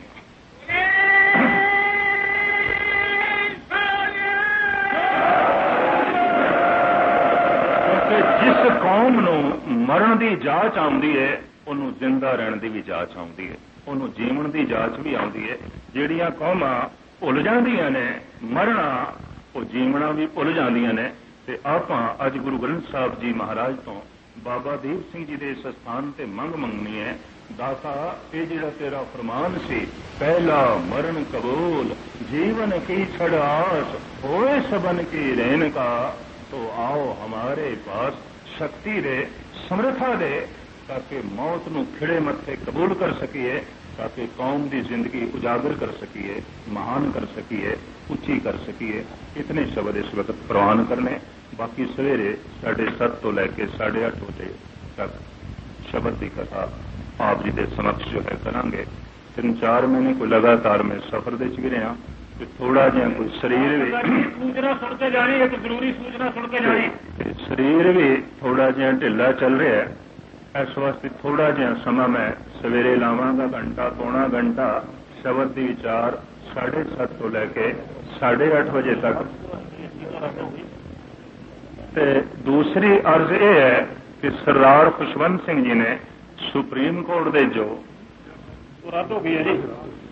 Speaker 1: जिस कौम नूं मरण की जांच आउंदी है उन्होंने जिंदा रहने की भी जांच आउंदी है, उन्होंने जीवन की जांच भी आउंदी है। जिहड़ियां कौमां भुल जांदियां ने मरना, वो जीवना भी भुल जांदियां ने। ते आपां अज गुरु ग्रंथ साहब जी महाराज तो बाबा देव सिंह जी के इस स्थान से मंग मंगनी है, दाता ये जिहड़ा तेरा फरमान सी, पहला मरण कबूल, जीवन की छड़ आस, होए सबन की रहन का, तो आओ हमारे पास शक्ति दे, समर्था दे, ताकि मौत नूं खिड़े मत्थे कबूल कर सकीए, ताकि कौम की जिंदगी उजागर कर सकीए, महान कर सकीए, उच्ची कर सकीए। इतने शब्द इस वक्त प्रवान करने। बाकी सवेरे साढ़े सत्त तो लैके साढ़े अठ बजे तक शब्द की कथा आप जी के समक्ष जो है करांगे। तीन चार महीने कोई लगातार मैं सफर दे च रहा, थोड़ा जिहा कोई शरीर भी सूचना सुन के जानी है, जरूरी सूचना सुन के जानी, शरीर भी थोड़ा जिहा ढिला चल रहा है। इस वास्ते थोड़ा जिहा समा मैं सवेरे लावांगा, घंटा पौना घंटा शब्द की विचार साढ़े सत्त तो लैके साढ़े अठ बजे तक। ते दूसरी अर्ज यह है कि सरदार खुशवंत सिंह जी ने सुप्रीम कोर्ट दे जो रद्द हो गई है जी।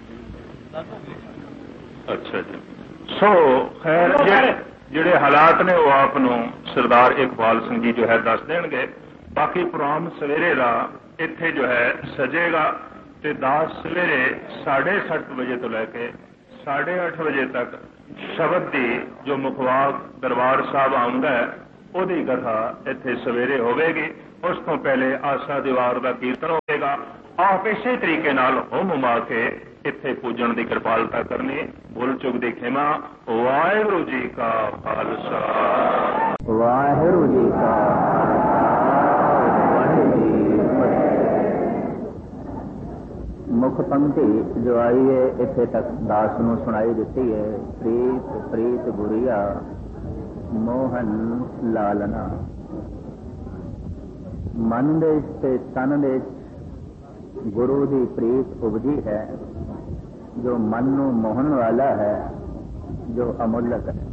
Speaker 1: अच्छा जी, सो खैर जिहड़े हालात ने वो आप सरदार इकबाल सिंह जी जो है दस देंगे। बाकी प्रोग्राम सवेरे का इत्थे जो है सजेगा ते दास सवेरे साढ़े सत्त बजे तो लैके साढ़े अठ बजे तक ਸ਼ਬਦ ਦੀ ਜੋ ਮੁਖਵਾਕ ਦਰਬਾਰ ਸਾਹਿਬ ਆਉਂਦਾ ਹੈ ਉਹਦੀ ਕਥਾ ਇੱਥੇ ਸਵੇਰੇ ਹੋਵੇਗੀ। ਉਸ ਤੋਂ ਪਹਿਲੇ ਆਸਾ ਦੀ ਵਾਰ ਦਾ ਕੀਰਤਨ ਹੋਵੇਗਾ। ਆਪ ਇਸੇ ਤਰੀਕੇ ਨਾਲ ਹੋਮ ਮਾ ਕੇ ਇੱਥੇ ਪੂਜਣ ਦੀ ਕਿਰਪਾਲਤਾ ਕਰਨੀ। ਭੁੱਲ ਚੁੱਕ ਦੀ ਖਿਮਾ। ਵਾਹਿਗੁਰੂ ਜੀ ਕਾ ਖਾਲਸਾ
Speaker 2: ਵਾਹਿਗੁਰੂ ਜੀ ਕਾ ਮੁੱਖ ਪੰਕਤੀ ਜੋ ਆਈ ਹੈ ਇੱਥੇ ਤੱਕ ਦਾਸ ਨੂੰ ਸੁਣਾਈ ਦਿੱਤੀ ਹੈ। ਪ੍ਰੀਤ ਪ੍ਰੀਤ ਗੁਰੀਆ ਮੋਹਨ ਲਾਲਨਾ। ਮਨ ਦੇ ਤੇ ਤਨ ਦੇ ਗੁਰੂ ਦੀ ਪ੍ਰੀਤ ਉਪਜੀ ਹੈ ਜੋ ਮਨ ਨੂੰ ਮੋਹਣ ਵਾਲਾ ਹੈ, ਜੋ ਅਮੁੱਲਕ ਹੈ।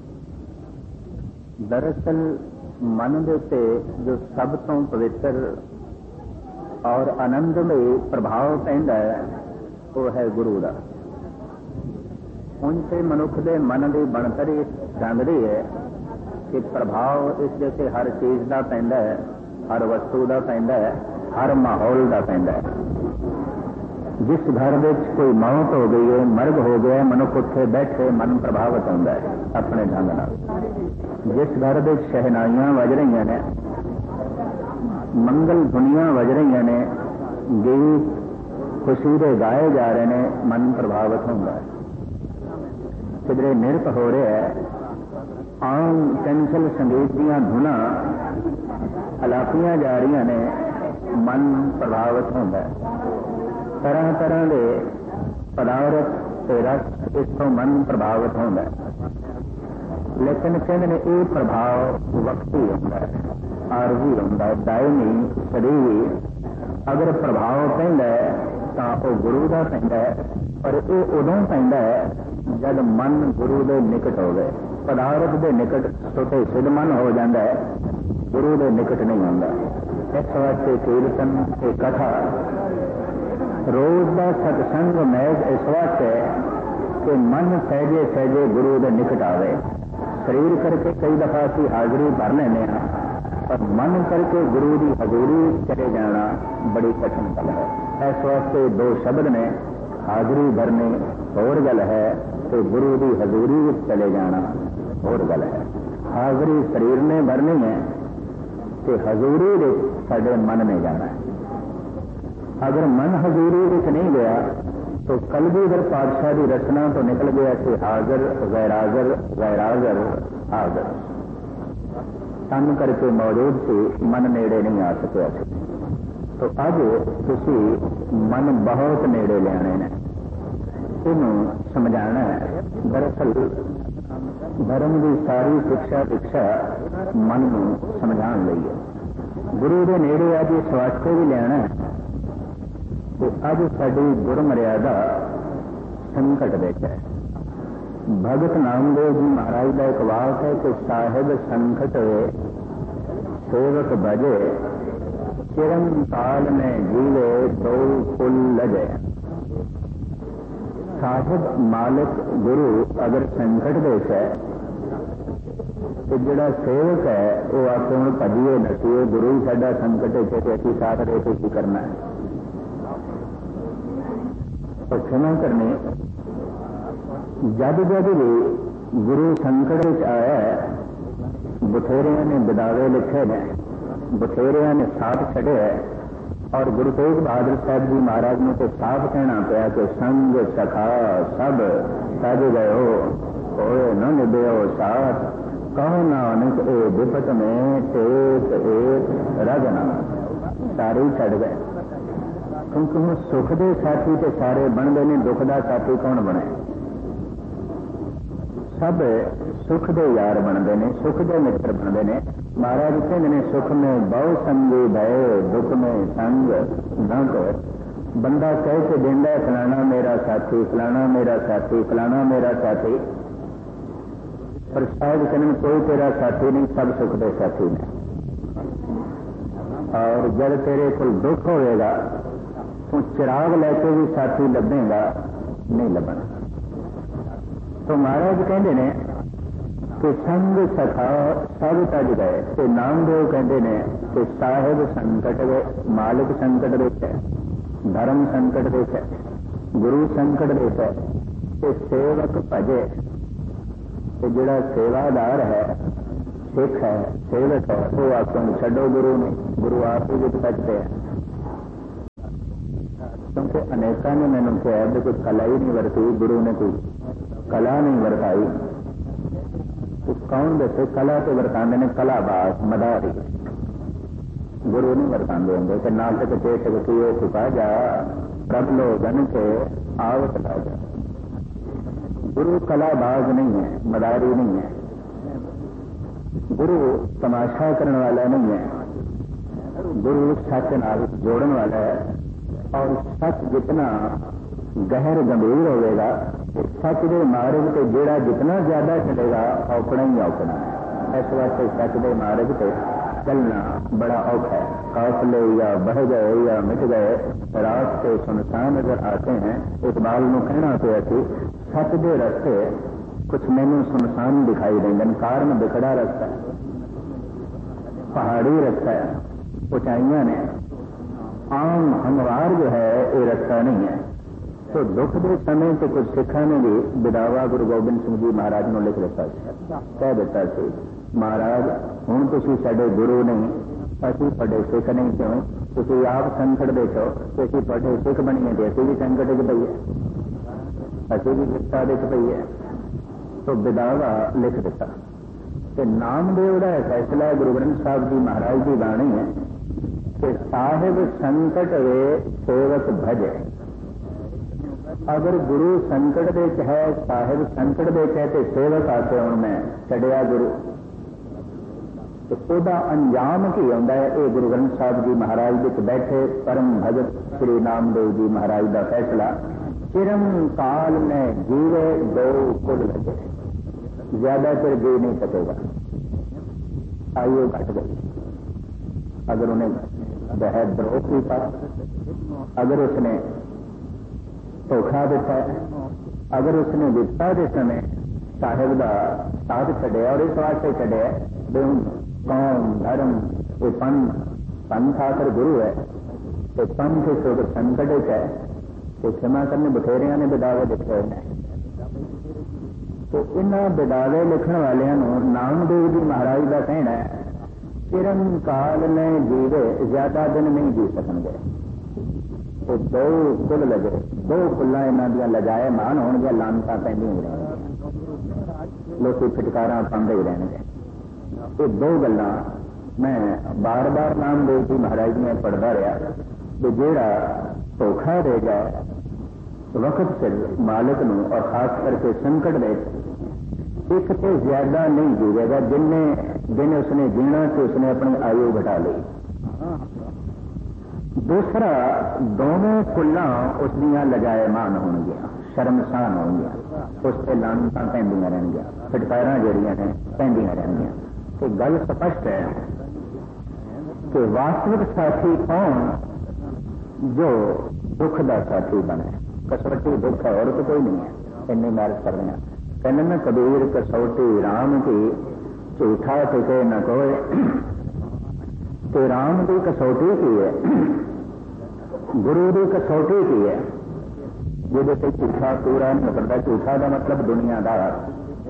Speaker 2: ਦਰਅਸਲ ਮਨ ਦੇ ਉੱਤੇ ਜੋ ਸਭ ਤੋਂ ਪਵਿੱਤਰ ਔਰ ਆਨੰਦਮਈ ਪ੍ਰਭਾਵ ਪੈਂਦਾ ਹੈ ਉਹ ਹੈ ਗੁਰੂ ਦਾ। ਹੁਣ ਤੇ ਮਨੁੱਖ ਦੇ ਮਨ ਦੀ ਬਣਤਰ ਇਸ ਢੰਗ ਦੀ ਹੈ ਕਿ ਪ੍ਰਭਾਵ ਇਸ ਦੇ ਉੱਤੇ ਹਰ ਚੀਜ਼ ਦਾ ਪੈਂਦਾ ਹੈ, ਹਰ ਵਸਤੂ ਦਾ ਪੈਂਦਾ ਹੈ, ਹਰ ਮਾਹੌਲ ਦਾ ਪੈਂਦਾ ਹੈ। ਜਿਸ ਘਰ ਵਿੱਚ ਕੋਈ ਮੌਤ ਹੋ ਗਈ ਹੈ, ਮਰਗ ਹੋ ਗਿਆ, ਮਨੁੱਖ ਉੱਥੇ ਬੈਠੇ ਮਨ ਪ੍ਰਭਾਵਿਤ ਹੁੰਦਾ ਹੈ ਆਪਣੇ ਢੰਗ ਨਾਲ। ਜਿਸ ਘਰ ਵਿੱਚ ਸ਼ਹਿਨਾਈਆਂ ਵੱਜ ਰਹੀਆਂ ਨੇ, ਮੰਗਲ ਧੁਨੀਆਂ ਵੱਜ ਰਹੀਆਂ ਨੇ, ਗੀਤ ਖੁਸ਼ੀ ਦੇ ਗਾਏ ਜਾ ਰਹੇ ਨੇ, ਮਨ ਪ੍ਰਭਾਵਿਤ ਹੁੰਦਾ ਹੈ। ਕਿਧਰੇ ਨਿਰਤ ਹੋ ਰਿਹਾ ਹੈ, ਆਮ ਚੰਚਲ ਸੰਗੀਤ ਦੀਆਂ ਧੁਨਾਂ ਅਲਾਪੀਆਂ ਜਾ ਰਹੀਆਂ ਨੇ, ਮਨ ਪ੍ਰਭਾਵਿਤ ਹੁੰਦਾ ਹੈ। ਤਰ੍ਹਾਂ ਤਰ੍ਹਾਂ ਦੇ ਪਦਾਰਥ ਤੇ ਰਸ ਇਸ ਤੋਂ ਮਨ ਪ੍ਰਭਾਵਿਤ ਹੁੰਦਾ ਹੈ। ਲੇਕਿਨ ਕਹਿੰਦੇ ਨੇ ਇਹ ਪ੍ਰਭਾਵ ਵਕਤੀ ਹੁੰਦਾ ਹੈ, ਆਰਜ਼ੀ ਹੁੰਦਾ ਹੈ, ਦਾਇਮੀ ਸਰੀਰ। ਅਗਰ ਪ੍ਰਭਾਵ ਪੈਂਦਾ ਹੈ ਤਾਂ ਉਹ ਗੁਰੂ ਦਾ ਪੈਂਦਾ ਹੈ, ਪਰ ਇਹ ਉਦੋਂ ਪੈਂਦਾ ਹੈ ਜਦ ਮਨ ਗੁਰੂ ਦੇ ਨਿਕਟ ਹੋਵੇ। ਪਦਾਰਥ ਦੇ ਨਿਕਟ ਛੋਟੇ ਸਿੱਧ ਮਨ ਹੋ ਜਾਂਦਾ ਹੈ, ਗੁਰੂ ਦੇ ਨਿਕਟ ਨਹੀਂ ਹੁੰਦਾ। ਇਸ ਵਾਸਤੇ ਕੀਰਤਨ ਤੇ ਕਥਾ ਰੋਜ਼ ਦਾ ਸਤਸੰਗ ਮਹਿਜ਼ ਇਸ ਵਾਸਤੇ ਕਿ ਮਨ ਸਹਿਜੇ ਸਹਿਜੇ ਗੁਰੂ ਦੇ ਨਿਕਟ ਆਵੇ। ਸਰੀਰ ਕਰਕੇ ਕਈ ਦਫਾ ਅਸੀਂ ਹਾਜ਼ਰੀ ਭਰ ਲੈਂਦੇ ਹਾਂ, ਪਰ ਮਨ ਕਰਕੇ ਗੁਰੂ ਦੀ ਹਜ਼ੂਰੀ ਚਲੇ ਜਾਣਾ ਬੜੀ ਕਠਿਨ ਗੱਲ ਹੈ। ਇਸ ਵਾਸਤੇ ਦੋ ਸ਼ਬਦ ਨੇ, ਹਾਜ਼ਰੀ ਭਰਨੀ ਹੋਰ ਗੱਲ ਹੈ ਤੇ ਗੁਰੂ ਦੀ ਹਜ਼ੂਰੀ ਵਿੱਚ ਚਲੇ ਜਾਣਾ ਹੋਰ ਗੱਲ ਹੈ। ਹਾਜ਼ਰੀ ਸਰੀਰ ਨੇ ਭਰਨੀ ਹੈ ਤੇ ਹਜ਼ੂਰੀ ਵਿੱਚ ਸਾਡੇ ਮਨ ਨੇ ਜਾਣਾ ਹੈ। ਅਗਰ ਮਨ ਹਜ਼ੂਰੀ ਵਿੱਚ ਨਹੀਂ ਗਿਆ ਤਾਂ ਕਲਗੀਧਰ ਪਾਤਸ਼ਾਹ ਦੀ ਰਚਨਾ ਤੋਂ ਨਿਕਲ ਗਿਆ ਕਿ ਹਾਜ਼ਰ ਗੈਰਾਜ਼ਰ ਗੈਰਾਜ਼ਰ ਹਾਜ਼ਰ। ਤਨ ਕਰਕੇ ਮੌਜੂਦ ਸੀ, ਮਨ ਨੇੜੇ ਨਹੀਂ ਆ ਸਕਿਆ ਸੀ। ਤਾਂ ਅੱਜ ਤੁਸੀਂ ਮਨ ਬਹੁਤ ਨੇੜੇ ਲਿਆਣੇ ਨੇ, ਇਹਨੂੰ ਸਮਝਾਣਾ ਹੈ। ਦਰਅਸਲ ਧਰਮ ਦੀ ਸਾਰੀ ਸਿੱਖਿਆ ਸਿੱਖਿਆ ਮਨ ਨੂੰ ਸਮਝਾਉਣ ਲਈ ਹੈ। ਗੁਰੂ ਦੇ ਨੇੜੇ ਅੱਜ ਇਸ ਵਾਸਤੇ ਵੀ ਲਿਆਣਾ ਹੈ ਕਿ ਅੱਜ ਸਾਡੀ ਗੁਰਮਰਿਆਦਾ ਸੰਕਟ ਵਿੱਚ ਹੈ। ਭਗਤ ਨਾਮਦੇਵ ਜੀ ਮਹਾਰਾਜ ਦਾ ਇੱਕ ਵਾਕ ਹੈ ਕਿ ਸਾਹਿਬ ਸੰਕਟ ਵੇ ਸੇਵਕ ਭਜੇ, ਚਿਰਮ ਕਾਲ में जीवे दो कुल लजे। ਸਾਹਿਬ ਮਾਲਕ ਗੁਰੂ ਅਗਰ ਸੰਕਟ ਵਿੱਚ ਹੈ ਤੇ ਜਿਹੜਾ ਸੇਵਕ ਹੈ ਉਹ ਆਪ ਹੁਣ ਭਜੀਏ ਨਸੀਏ, ਗੁਰੂ ਹੀ ਸਾਡਾ ਸੰਕਟ ਵਿੱਚ ਤੇ ਅਸੀਂ ਸਾਥ ਦੇ ਕੇ ਕੀ ਕਰਨਾ ਹੈ। ਤਾਂ ਖਿਮਾ ਕਰਨੀ, ਜਦ ਜਦ ਵੀ ਗੁਰੂ ਸੰਕਟ ਵਿੱਚ ਆਇਆ, ਬਥੇਰਿਆਂ ਨੇ ਬਿਦਾਵੇ ਲਿਖੇ ਨੇ, ਬਥੇਰਿਆਂ ਨੇ ਸਾਥ ਛੱਡਿਆ। ਔਰ ਗੁਰੂ ਤੇਗ ਬਹਾਦਰ ਸਾਹਿਬ ਜੀ ਮਹਾਰਾਜ ਨੂੰ ਤੇ ਸਾਫ਼ ਕਹਿਣਾ ਪਿਆ ਕਿ ਸੰਗ ਸਖਾ ਸਭ ਸਜ ਗਇਓ, ਹੋਏ ਨ ਨਿਭਿਓ ਸਾਥ, ਕਹੋ ਨਾਨਕ ਇਹ ਵਿਪਤ में ਟੇਕ ਏਕ ਰਜਨਾ। ਸਾਰੇ ਹੀ ਛੱਡ ਗਏ, ਕਿਉਂਕਿ ਹੁਣ ਸੁਖ ਦੇ ਸਾਥੀ ਤੇ ਸਾਰੇ ਬਣਦੇ ਨੇ, ਦੁੱਖ ਦਾ ਸਾਥੀ ਕੌਣ ਬਣੇ? ਸਭ ਸੁਖ ਦੇ ਯਾਰ ਬਣਦੇ ਨੇ, ਸੁਖ ਦੇ ਮਿੱਤਰ ਬਣਦੇ ਨੇ। ਮਹਾਰਾਜ ਕਹਿੰਦੇ ਨੇ ਸੁਖ में ਬਹੁ ਸੰਗੀ ਭਏ, ਦੁੱਖ में ਸੰਗ ਨਾ ਕਰ। ਬੰਦਾ ਕਹਿ ਕੇ ਦਿੰਦਾ ਫਲਾਣਾ ਮੇਰਾ ਸਾਥੀ, ਫਲਾਣਾ ਮੇਰਾ ਸਾਥੀ, ਫਲਾਣਾ ਮੇਰਾ ਸਾਥੀ, ਪਰ ਸ਼ਾਇਦ ਕਹਿੰਦੇ ਕੋਈ ਤੇਰਾ ਸਾਥੀ ਨਹੀਂ, ਸਭ ਸੁਖ ਦੇ ਸਾਥੀ ਨੇ। ਔਰ ਜਦ ਤੇਰੇ ਕੋਲ ਦੁੱਖ ਹੋਵੇਗਾ ਤੂੰ ਚਿਰਾਗ ਲੈ ਕੇ ਵੀ ਸਾਥੀ ਲੱਭੇਗਾ, ਨਹੀਂ ਲੱਭਣਾ। तो महाराज कहते ने कि संग सखा सब तज गए, ते नामदेव कहते ने कि साहिब संकट गए, मालिक संकट विच है, धर्म संकट विच है, गुरु संकट विच है, ते सेवक भजे। तो जिहड़ा सेवादार है, सिख है, सेवक है, वो आखों छड्डो गुरु ने, गुरु आप ही विच सचते हैं। क्योंकि अनेकों ने मैंने कहा भी कोई कला ही नहीं वरती, गुरु ने कोई कला नहीं वरताई। तो कौन दसे कला तो वरतांदे ने कलाबाज मदारी, गुरु नहीं वरतांदे होंगे कि नाटक चेटक किए चुका जा प्रभ लोगन के आवत राजा। गुरु कलाबाज नहीं है, मदारी नहीं है, गुरु तमाशा करने वाला नहीं है, गुरु सच नाल जोड़न वाला है। और सच जितना गहर गंभीर होगा, सच के मार्ग से जेड़ा जितना ज्यादा चलेगा औकड़ा ही औकड़ा है। इस वास्ते सच के मार्ग से चलना बड़ा औखा है। काफले या बह गए या मिट गए, रास्ते सुनसान नजर आते हैं। इकबाल को कहना पिया कि सच के रस्ते कुछ मैनू सुनसान दिखाई देंगे, कारण बिखड़ा रास्ता है, पहाड़ी रास्ता है, ऊंचाइयां ने, आम हमवार जो है ये रास्ता नहीं है। तो दुख के समय तो कुछ सिखा ने भी बिदावा गुरु गोबिंद सिंह जी महाराज ने लिख दिता, कह दिता सी महाराज हुण तुसीं साडे गुरु नहीं, असीं तुहाडे सिख नहीं, क्यों तुसीं आप संकट दे छो तो असीं तुहाडे सिख बणीए ते असीं भी संकट च पईए, असीं भी विपता दे च पईए। तो बिदावा लिख दिता कि नामदेव का फैसला गुरु ग्रंथ साहब जी महाराज की बाणी है कि साहिब संकट वे सेवक भजे। अगर गुरु संकट दे है, साहिब संकट दे है, तो सेवक आके हूं मैं छड़िया गुरु, तो ओदा अंजाम की होंदा है। ये गुरु ग्रंथ साहब जी महाराज विच बैठे परम भगत श्री नामदेव जी महाराज का फैसला, चिरम काल में जीवे दो कुल लगे, ज्यादा चिर जी नहीं सकेगा, आयु घट गई। अगर उन्हें वह द्रोह किया, अगर उसने धोखा दिता, अगर उसने विपता के समय साहिब का साथ छड़िया, और इस वास्ते छड़िया भी हूँ कौम धर्म ये पंथ, पंथ आकर गुरु है, तो पंथ इस संकट है, तो क्षमा करने बथेरिया ने बिदावे लिखे हैं। तो इन्होंने बिदावे लिखने वाले नामदेव जी महाराज का कहना है चिरम काल में जीवे, ज्यादा दिन नहीं जी सकेंगे। तो दो कुल लगे, दो कुल्ला इन्हों दी लजाए मान होंगे, लानता पैंदियां ही रहेंगे, लोग फिटकारा पाते ही रहेंगे। ये दो गल्लां मैं बार बार नामदेव जी महाराज ने पढ़ता रहा कि जेड़ा धोखा दे जाए वक्त सिर मालिक नूं, और खास करके संकट दे, एक तो ज्यादा नहीं जीवेगा, जिन्ने दिन उसने जीना तो उसने अपनी आयु घटा ली। दूसरा दोनों कुल्लां उसदियां लजायमान होणगियां, शर्मसान होणगियां, उस पर लानतां पैंदियां रहणगियां, फटकारां जिहड़ियां ने पैंदियां रहणगियां। तो गल स्पष्ट है कि वास्तविक साथी कौन, जो दुख का साथी बने। कसौटी दुख है और तो कोई नहीं है, इन्नी मैरिज कर रहे हैं। कहने में कबीर कसौटी राम की, झूठा टिके न कोई, तो राम की कसौटी की है, गुरु की कसौटी की है, जिहदे ते झूठा पूरा नहीं करता। झूठा का मतलब दुनियादार।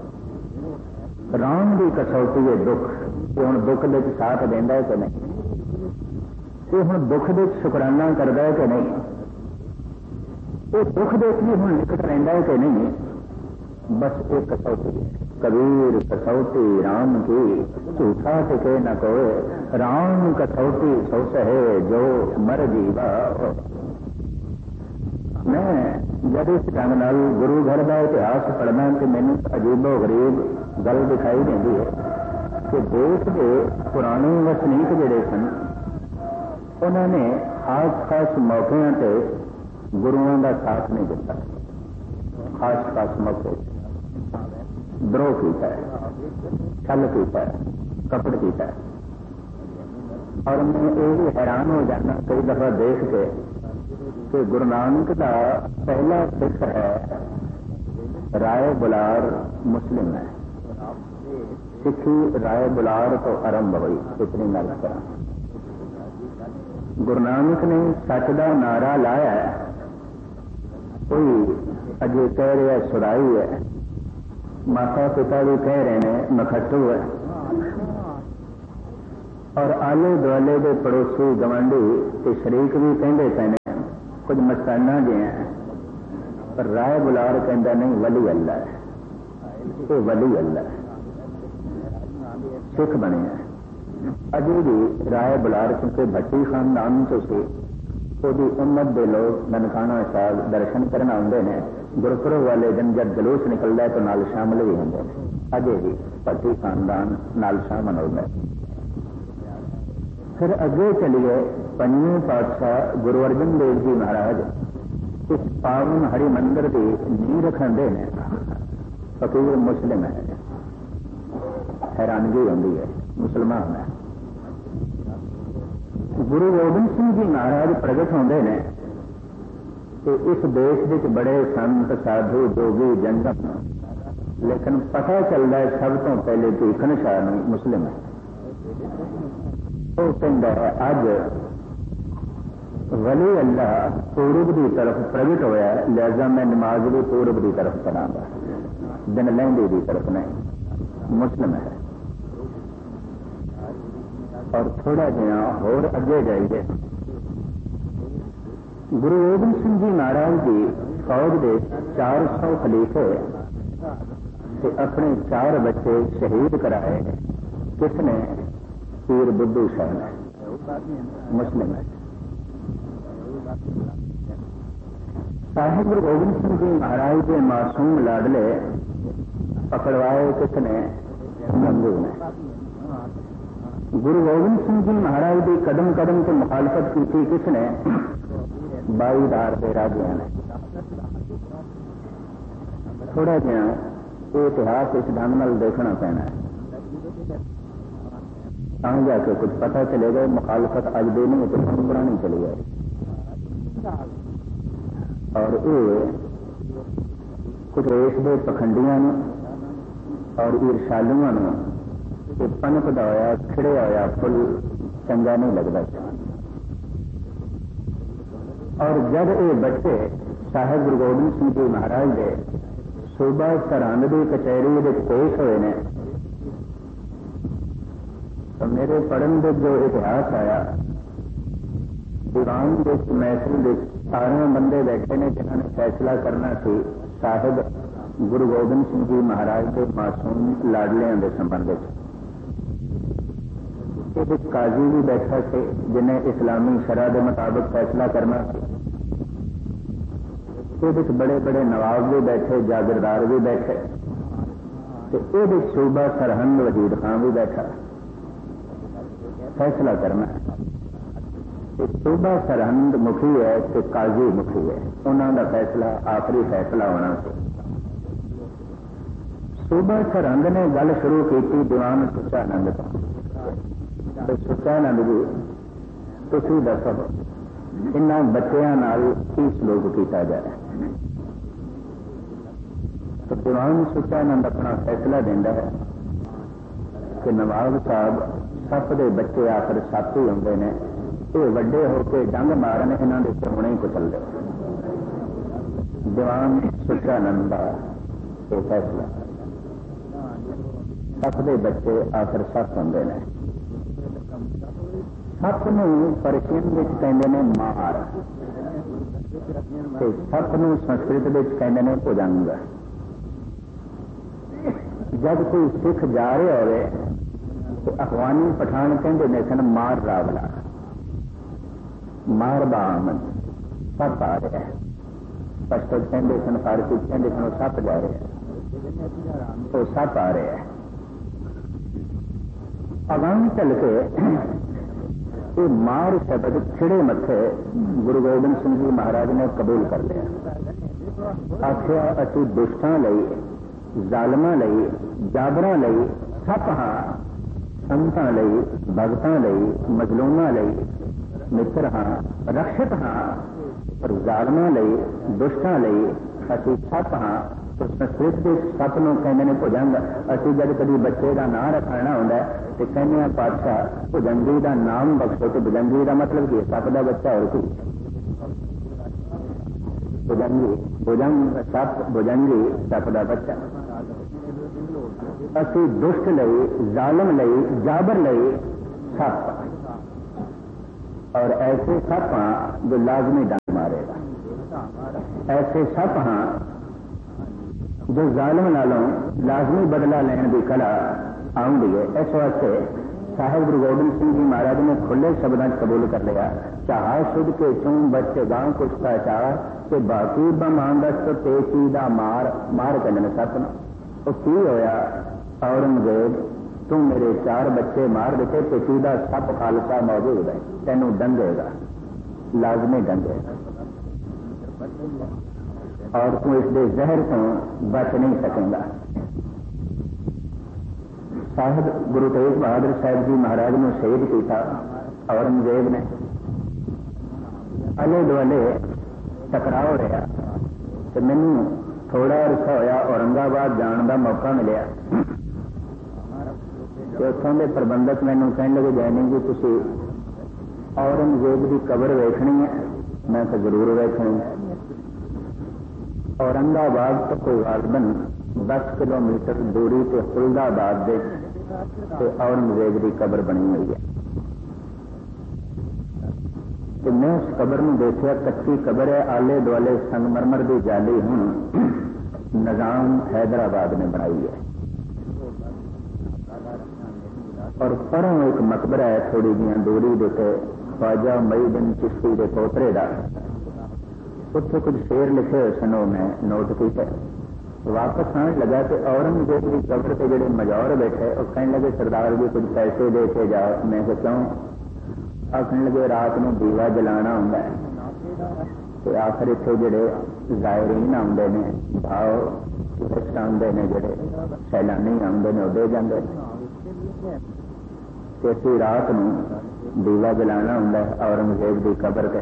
Speaker 2: राम की कसौटी है दुख, कि हुण दुख दे साथ देंदा है कि नहीं, ये हुण दुख दे शुकराना करता है कि नहीं, ये दुख दे भी हुण निकट रहिंदा है कि नहीं। बस एक कसौटी है, कबीर कसौटी राम की, झूठा टिके न कोई, राम कसौटी सो सहे जो मर जीवा। मैं जब इस ढंग नाल गुरु घर का इतिहास पढ़ना तो मैनू अजीबो गरीब गल दिखाई देती है कि देश के पुराने वसनीक जिहड़े सन, उन्होंने खास खास मौकों पर गुरुओं का साथ नहीं दिता। खास खास मौके द्रोह किया है, छल किया है, कपट किया है। और मैं ये भी हैरान हो जाना कई दफा देख के कि गुरु नानक का पहला सिख है राय बुलार मुस्लिम है। सिखी राय बुलार तो आरंभ हुई, इतनी गल करा। गुरु नानक ने सच का नारा लाया है, कोई अजे कह रहा सुराई है, माता पिता भी कह रहे हैं मखट्टू है, और आले दुआले के पड़ोसी गवांढी ते शरीक भी कहते पे ने कुछ मस्ताना जे हैं, पर राय बुलार कहता नहीं वली अल्लाह है, ये वली अल्लाह है, सिख बने हैं। अजे भी राय बुलार क्योंकि भट्टी खानदान तो से ਉਹਦੀ उम्मत के लोग ननकाना साहब दर्शन करना आते हैं। गुरपुरब वाले दिन जब जलूस निकलता है तो नाल शामिल भी होंगे। अजे भी भट्टी खानदान नाल शामिल होता है। फिर अगे चलिए पंजवें पातशाह गुरु अर्जन देव जी महाराज इस पावन हरि मंदिर की नींह रखते हैं। फकीर मुस्लिम है, हैरानगी होती है, मुसलमान है। गुरु गोबिंद सिंह जी महाराज प्रगट होते हैं कि इस देश विच बड़े संत साधु जोगी जंगम, लेकिन पता चलता है सब तो पहले भीखन शाह मुस्लिम है। वो कहता है अज वली अल्लाह पूरब की तरफ प्रगट होया, लिहाजा मैं नमाज भी पूरब की तरफ करांगा, दिन लहंदे की तरफ नहीं। मुस्लिम है। और थोड़ा जहा होर अगे जाइए, गुरु गोबिंद सिंह जी महाराज जी फौज के चार सौ खलीफे ते अपने चार बच्चे शहीद कराए। किसने? पीर बुद्धू शाह ने, मुस्लिम है। साहिब गुरु गोबिंद सिंह जी महाराज के मासूम लाडले पकड़वाए किसने? गंगू ने। गुरु गोबिंद सिंह जी महाराज की कदम कदम से मुखालफत की थी किसने? बाईदार के राजिया ने। थोड़ा जहा ये इतिहास इस ढंग नाल देखना पैना है, तां जाके कुछ पता चलेगा। मुखालफत अज दे नहीं तो पुरानी चली गई। और ये कुछ देश के पखंडियां और ईर्षालुओं को पनपदा होया खिड़िया होया फुल चंगा नहीं लगता। और जब ये बच्चे साहिब गुरु गोबिंद सिंह जी महाराज के सूबा सरहंद की कचहरी पेश हुए ने, तो मेरे पढ़न के जो इतिहास आया, दीवान के महफिल के सारे बंदे बैठे ने जिन्होंने फैसला करना सी साहिब गुरु गोबिंद सिंह जी महाराज के मासूम लाडलियां के संबंध में। काजी भी बैठा से जिन्हें इस्लामी शरह के मुताबिक फैसला करना सी। बड़े बड़े नवाब भी बैठे, जागीरदार भी बैठे, तो सूबा सरहंद वजीर खान भी बैठा फैसला करना। सूबा सरहंद मुखी है तो काजी मुखी है, उन्होंने फैसला आखिरी फैसला होना सी। सूबा सरहंद ने गल शुरू की दीवान सुचानंद तो सुचानंद जी तुम दसो इन्होंने बच्चों नाल की सलूक किया जाए। तो दीवान सुचानंद अपना फैसला देता है कि नवाब साहब सप के बच्चे आखिर सप ही होंगे ने, ये वड्डे होकर डंग मारन, इन्होंने चुमने ही कुचल दो। दीवान सुचानंद का यह फैसला, सप के बच्चे आखिर सप होंगे ने। सप नूं परशियन विच कहंदे ने मार, ते सप नूं संस्कृत विच कहंदे ने भुजंग। जब कोई सिख जा रहे होवे तो अफगानी पठान कहंदे ने सन मार रावला, मार बामन, सप आ रहा है। पश्तो कहंदे सन, फारसी कहंदे सन सप जा रहे हैं, तो सप आ रहे हैं। अगां चल के ये मार शब्द खिड़े मथे गुरु गोबिंद सिंह जी महाराज ने कबूल कर लिया। आखिया असी दुष्टां लई, जालमां लई, जाबरां लई सप हां, संतां लई, भगतां लई, मजलूमां लई मित्र हां, रक्षक हां, पर जालमां लई, दुष्टां लई असी सप हां। तो संस्कृत के सप नूं कहंदे ने भुजंग। असी जब कभी बच्चे का नाम रखना होंदा तो कहने पातशाह भुजंगी का नाम बख्शो, तो भुजंगी का मतलब की सप का बच्चा और कोई भुजंगी, भुजंग सप, भुजंगी सप का बच्चा। असी दुष्ट लई, जालम लई, जाबर लई सप, और ऐसे सप हाँ जो लाजमी डंग मारेगा। ऐसे सप हाँ जो जालम नालों लाजमी बदला लेने की कला आउंदी है। इस वास्ते साहिब गुरु गोबिंद सिंह जी महाराज ने खुले शब्दों कबूल कर लिया, चाह शुद्ध के चूं बच्चे गांव कुछ का चार के बाकी बमांदस तो तेजी दा मार मार कहने सपना। तो की होया औरंगजेब, तू मेरे चार बच्चे मार देते, पेचीदा सप खालसा मौजूद है, तेनू डंगेगा, लाजमी डंगेगा, और तू इसके जहर से बच नहीं सकेगा। साहिब गुरु तेग बहादुर साहब जी महाराज ने शहीद किया औरंगजेब ने। आले दुआले टकराव रहा तो मैनू थोड़ा अरसा होया औरंगाबाद जाने का मौका मिलिया। उतों के प्रबंधक मैनू कहने लगे, जैनी जी तुसी औरंगजेब की कबर वेखनी है? मैं तो जरूर वेखनी है। औरंगाबाद तो कोई गालबन दस किलोमीटर दूरी से फुलदाबाद के औरंगजेब की कबर बनी हुई है। तो मैं उस कबर में देखा, कच्ची कबर है, आले दुआले संगमरमर की जाली हूं निजाम हैदराबाद ने बनाई है, और परों एक मकबरा है थोड़ी जी दूरी देते ख्वाजा मुईनुद्दीन चिश्ती के पोतरे का। उत्थे कुछ शेर लिखे हुए सन, मैं नोट किया। वापस आने लगा तो औरंगजेब की कबर से जोड़े मजौर बैठे और कहने लगे, सरदार जी कुछ पैसे दे के जाओ। मैं क्यों? आखने लगे, रात में दीवा जलाना होंगे, तो आखिर इतने जोड़े जायरीन आते हैं, भाव टूरिस्ट आते हैं, जोड़े सैलानी आते हैं, वो दे जाते कि असं रात में दीवा जलाना होंगे औरंगजेब की कबर से।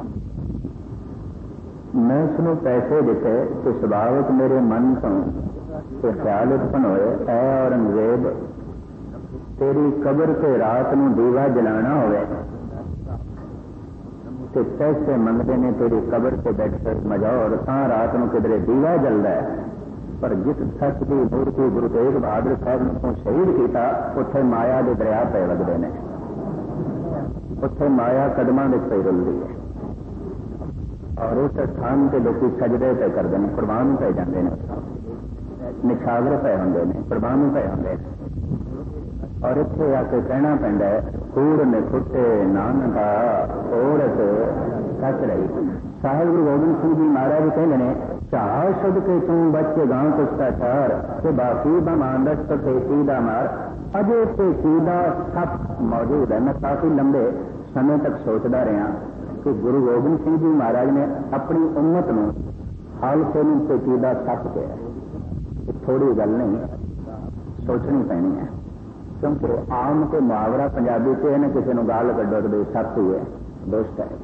Speaker 2: मैं उसने पैसे दिते तो सुभाविक मेरे मन तो ख्याल उत्पन्न होए, ऐ औरंगजेब तेरी कबर से रात में दीवा जलाना होवे तो पैसे मंगते ने तेरी कबर से बैठ कर मजौर, ता रात में किधरे दीवा जलता है। पर जिस सच की मूर्ति गुरु तेग बहादुर साहब ने तो शहीद किया, उत्थे माया के दरिया पे लगते हैं, उत्थे माया कदमां विच पई रुलदी है, और उस स्थान के लोग सजदे पे करते हैं, कुर्बान पे जाते हैं, निछावर पे होंगे ने, कुर्बान पे होंगे। और इतने आके कहना पैंदा है, कूड़ ने खुटे नानका औरत सच रही। साहिब गुरु गोबिंद सिंह जी महाराज कहते हैं, चाह शुद्ध के तू बच्चे गांव कुछता चार के बाकी बमांदस तो पेचीदा मार। अजे पेचीदा सप मौजूद है। मैं काफी लंबे समय तक सोचता रहा कि गुरु गोबिंद सिंह जी महाराज ने अपनी उम्मत में हालसे में पेचीदा सप किया। थोड़ी गल नहीं, सोचनी पैनी है, क्योंकि आम को मुहावरा पंजाबी से है ना, किसी ने गाल कड्डो तो सप ही है, दोस्त है।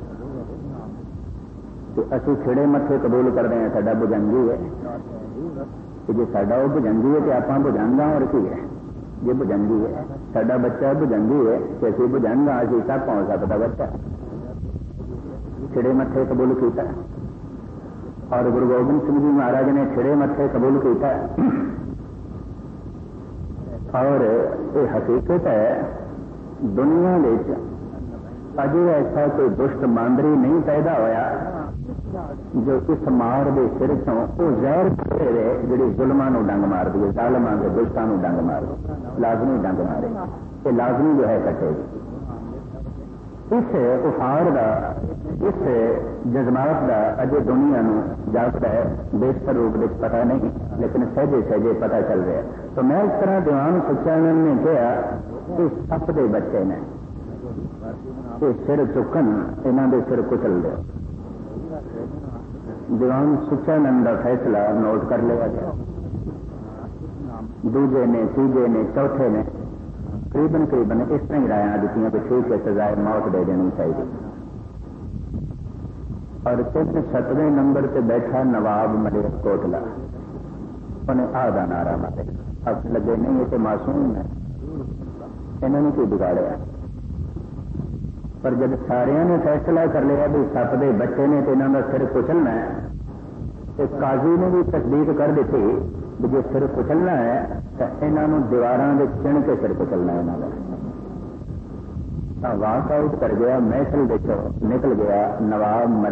Speaker 2: तो असं खिड़े मत्थे कबूल करते हैं, साडा भुजंगी है, कि जो साडा वो भुजंगी है तो आप भुजंगा, और की है जे भुजंगी है, साडा बच्चा भुजंगी है तो असं भुजंगा, असं सप हो सकता बच्चा। खिड़े मत्थे कबूल किया, और गुरु गोबिंद सिंह जी महाराज ने खिड़े मत्थे कबूल किया। और ये हकीकत है, दुनिया में अजे ऐसा कोई दुष्ट मांदरी नहीं पैदा होया जो इस मार के सिर चों वो जहर करे जी जुलमां नूं डंग मार दी, जालमां के दुष्टां नूं डंग मार दे, लाजमी डंग मारे, ये लाजमी जो है कटेगी। इस उफाड़ का, इस जज्बात का अजे दुनिया नूं जागता है, बेशतर रूप में पता नहीं, लेकिन सहजे सहजे पता चल रहा है। तो मैं इस तरह दीवान सच्चानंद ने कहा कि सप दे बच्चे ने सिर चुकन, इन्हों के सिर कुचल दो। दीवान सच्चानंद का फैसला नोट कर लिया गया। दूजे ने, तीजे ने, चौथे ने करीबन करीबन इस तरह ही राय दी कि ठीक है, सजाए मौत दे देनी चाहिए। और तीन सतवें नंबर से बैठा नवाब मलिक कोटला, उन्हें आधा नारा मारे, अब लगे नहीं ये तो मासूम है, इन्होंने की बिगाड़िया। पर जब सारिया ने फैसला कर लिया भी सप दे बच्चे ने तो इन्हों का सिर कुचलना है, तो काजी ने भी तस्दीक कर दी जो सिर कुचलना है तो इन्हों दीवारों के चिण के सिर कुचलना इन्हों का वाक आउट कर गया, महफिल देखो निकल गया, नवाब